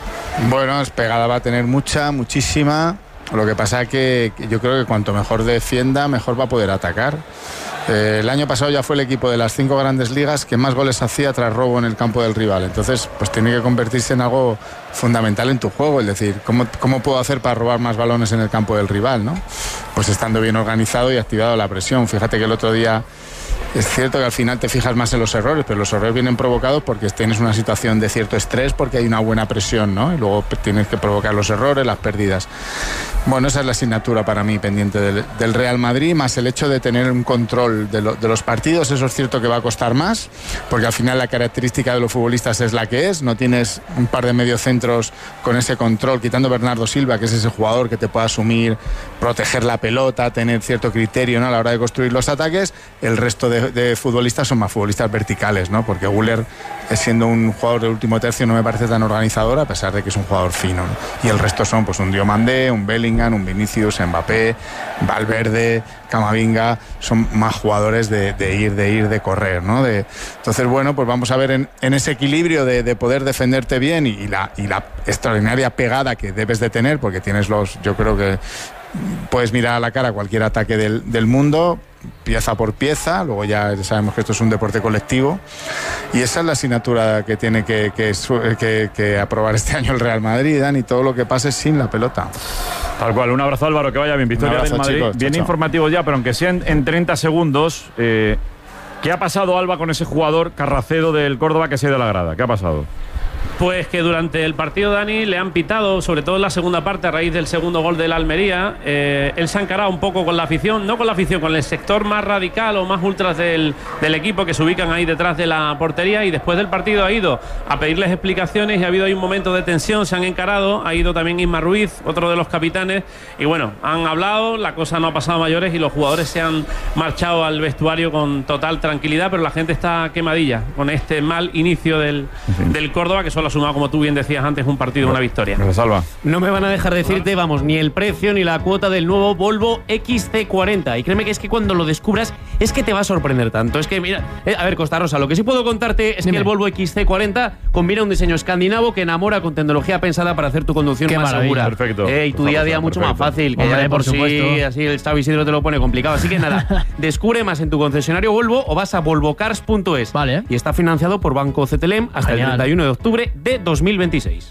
Bueno, es pegada va a tener mucha, muchísima. Lo que pasa es que yo creo que cuanto mejor defienda, mejor va a poder atacar. Eh, el año pasado ya fue el equipo de las cinco grandes ligas que más goles hacía tras robo en el campo del rival. Entonces, pues tiene que convertirse en algo fundamental en tu juego. Es decir, ¿cómo, cómo puedo hacer para robar más balones en el campo del rival, ¿no? Pues estando bien organizado y activado la presión. Fíjate que el otro día... Es cierto que al final te fijas más en los errores, pero los errores vienen provocados porque tienes una situación de cierto estrés, porque hay una buena presión, ¿no? Y luego tienes que provocar los errores, las pérdidas. Bueno, esa es la asignatura para mí pendiente del, del Real Madrid, más el hecho de tener un control de, lo, de los partidos. Eso es cierto que va a costar más, porque al final la característica de los futbolistas es la que es. No tienes un par de mediocentros con ese control, quitando Bernardo Silva, que es ese jugador que te puede asumir, proteger la pelota, tener cierto criterio, ¿no? A la hora de construir los ataques. El resto de De, de futbolistas son más futbolistas verticales, ¿no? Porque Güler, siendo un jugador de último tercio, no me parece tan organizador, a pesar de que es un jugador fino, ¿no? Y el resto son pues un Diomandé, un Bellingham, un Vinicius, Mbappé, Valverde, Camavinga. Son más jugadores de, de ir, de ir, de correr, ¿no? De, entonces, bueno, pues vamos a ver en, en ese equilibrio de, de poder defenderte bien y, y, la, y la extraordinaria pegada que debes de tener, porque tienes los, yo creo que puedes mirar a la cara cualquier ataque del, del mundo, pieza por pieza. Luego ya sabemos que esto es un deporte colectivo y esa es la asignatura que tiene que, que, que, que aprobar este año el Real Madrid, Dani, todo lo que pase sin la pelota. Tal cual. Un abrazo, Álvaro, que vaya bien. Victoria abrazo, del Madrid. Chicos, bien chao, informativo ya, pero aunque sean en treinta segundos, eh, ¿qué ha pasado, Alba, con ese jugador Carracedo del Córdoba que se ha ido a la grada? ¿Qué ha pasado? Pues que durante el partido, Dani, le han pitado, sobre todo en la segunda parte, a raíz del segundo gol del Almería. Eh, él se ha encarado un poco con la afición, no con la afición, con el sector más radical o más ultras del, del equipo, que se ubican ahí detrás de la portería, y después del partido ha ido a pedirles explicaciones y ha habido ahí un momento de tensión, se han encarado, ha ido también Isma Ruiz, otro de los capitanes, y bueno, han hablado, la cosa no ha pasado a mayores y los jugadores se han marchado al vestuario con total tranquilidad, pero la gente está quemadilla con este mal inicio del, sí. del Córdoba, que solo ha sumado, como tú bien decías antes, un partido, una victoria. Me salva. No me van a dejar decirte, vamos, ni el precio ni la cuota del nuevo Volvo X C cuarenta. Y créeme que es que cuando lo descubras es que te va a sorprender tanto. Es que, mira, eh, a ver, Costa Rosa, lo que sí puedo contarte es Dime. que el Volvo X C cuarenta combina un diseño escandinavo que enamora con tecnología pensada para hacer tu conducción Qué más maravilla. segura. Perfecto. Eh, y tu día a día mucho perfecto. más fácil. Que Hombre, ya de por, por sí, supuesto. así el Estado Isidro te lo pone complicado. Así que nada, descubre más en tu concesionario Volvo o vas a volvocars punto es. Vale. Y está financiado por Banco C T L M hasta Genial. el treinta y uno de octubre de dos mil veintiséis.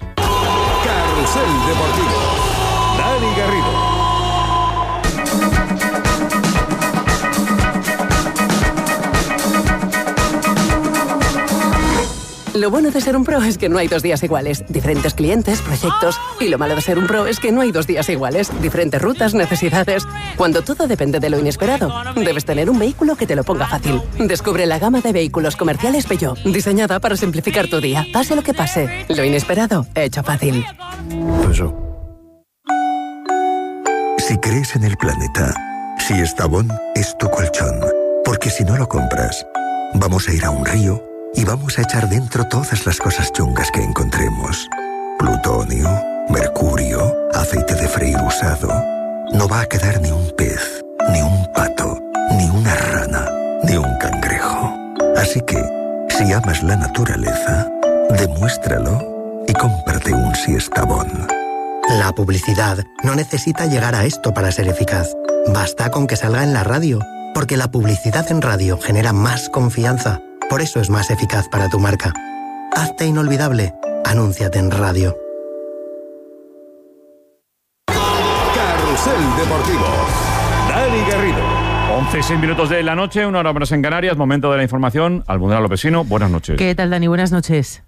Carrusel Deportivo. Dani Garrido. Lo bueno de ser un pro es que no hay dos días iguales. Diferentes clientes, proyectos. Y lo malo de ser un pro es que no hay dos días iguales. Diferentes rutas, necesidades. Cuando todo depende de lo inesperado, debes tener un vehículo que te lo ponga fácil. Descubre la gama de vehículos comerciales Peugeot, diseñada para simplificar tu día. Pase lo que pase, lo inesperado, hecho fácil. Peugeot. Si crees en el planeta, si Estrabón es tu colchón, porque si no lo compras, vamos a ir a un río y vamos a echar dentro todas las cosas chungas que encontremos. Plutonio, mercurio, aceite de freír usado, no va a quedar ni un pez, ni un pato, ni una rana, ni un cangrejo. Así que, si amas la naturaleza, demuéstralo y cómprate un Siestabón. La publicidad no necesita llegar a esto para ser eficaz. Basta con que salga en la radio, porque la publicidad en radio genera más confianza. Por eso es más eficaz para tu marca. Hazte inolvidable. Anúnciate en radio. Carrusel Deportivo. Dani Garrido. once y seis minutos de la noche, una hora menos en Canarias, momento de la información. Almudena Lopesino, buenas noches. ¿Qué tal, Dani? Buenas noches.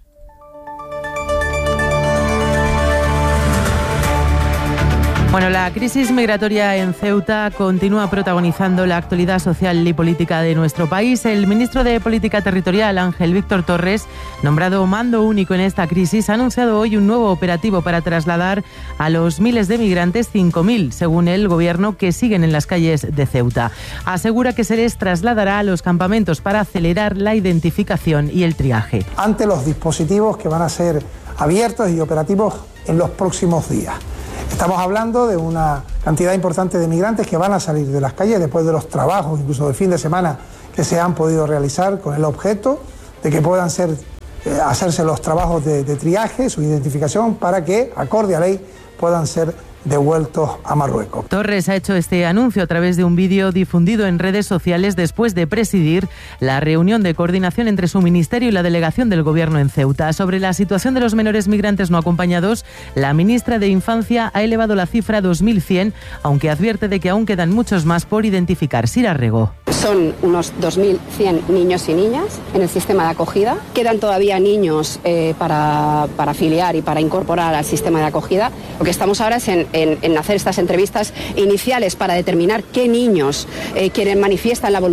Bueno, la crisis migratoria en Ceuta continúa protagonizando la actualidad social y política de nuestro país. El ministro de Política Territorial, Ángel Víctor Torres, nombrado mando único en esta crisis, ha anunciado hoy un nuevo operativo para trasladar a los miles de migrantes, cinco mil, según el Gobierno, que siguen en las calles de Ceuta. Asegura que se les trasladará a los campamentos para acelerar la identificación y el triaje. Ante los dispositivos que van a ser abiertos y operativos en los próximos días. Estamos hablando de una cantidad importante de migrantes que van a salir de las calles después de los trabajos, incluso de fin de semana, que se han podido realizar con el objeto de que puedan ser, eh, hacerse los trabajos de, de triaje, su identificación, para que, acorde a ley, puedan ser devueltos a Marruecos. Torres ha hecho este anuncio a través de un vídeo difundido en redes sociales después de presidir la reunión de coordinación entre su ministerio y la delegación del Gobierno en Ceuta. Sobre la situación de los menores migrantes no acompañados, la ministra de Infancia ha elevado la cifra a dos mil cien, aunque advierte de que aún quedan muchos más por identificar. Sira Rego. Son unos dos mil cien niños y niñas en el sistema de acogida. Quedan todavía niños eh, para, para afiliar y para incorporar al sistema de acogida. Lo que estamos ahora es en En, en hacer estas entrevistas iniciales para determinar qué niños eh, quieren manifiestan la voluntad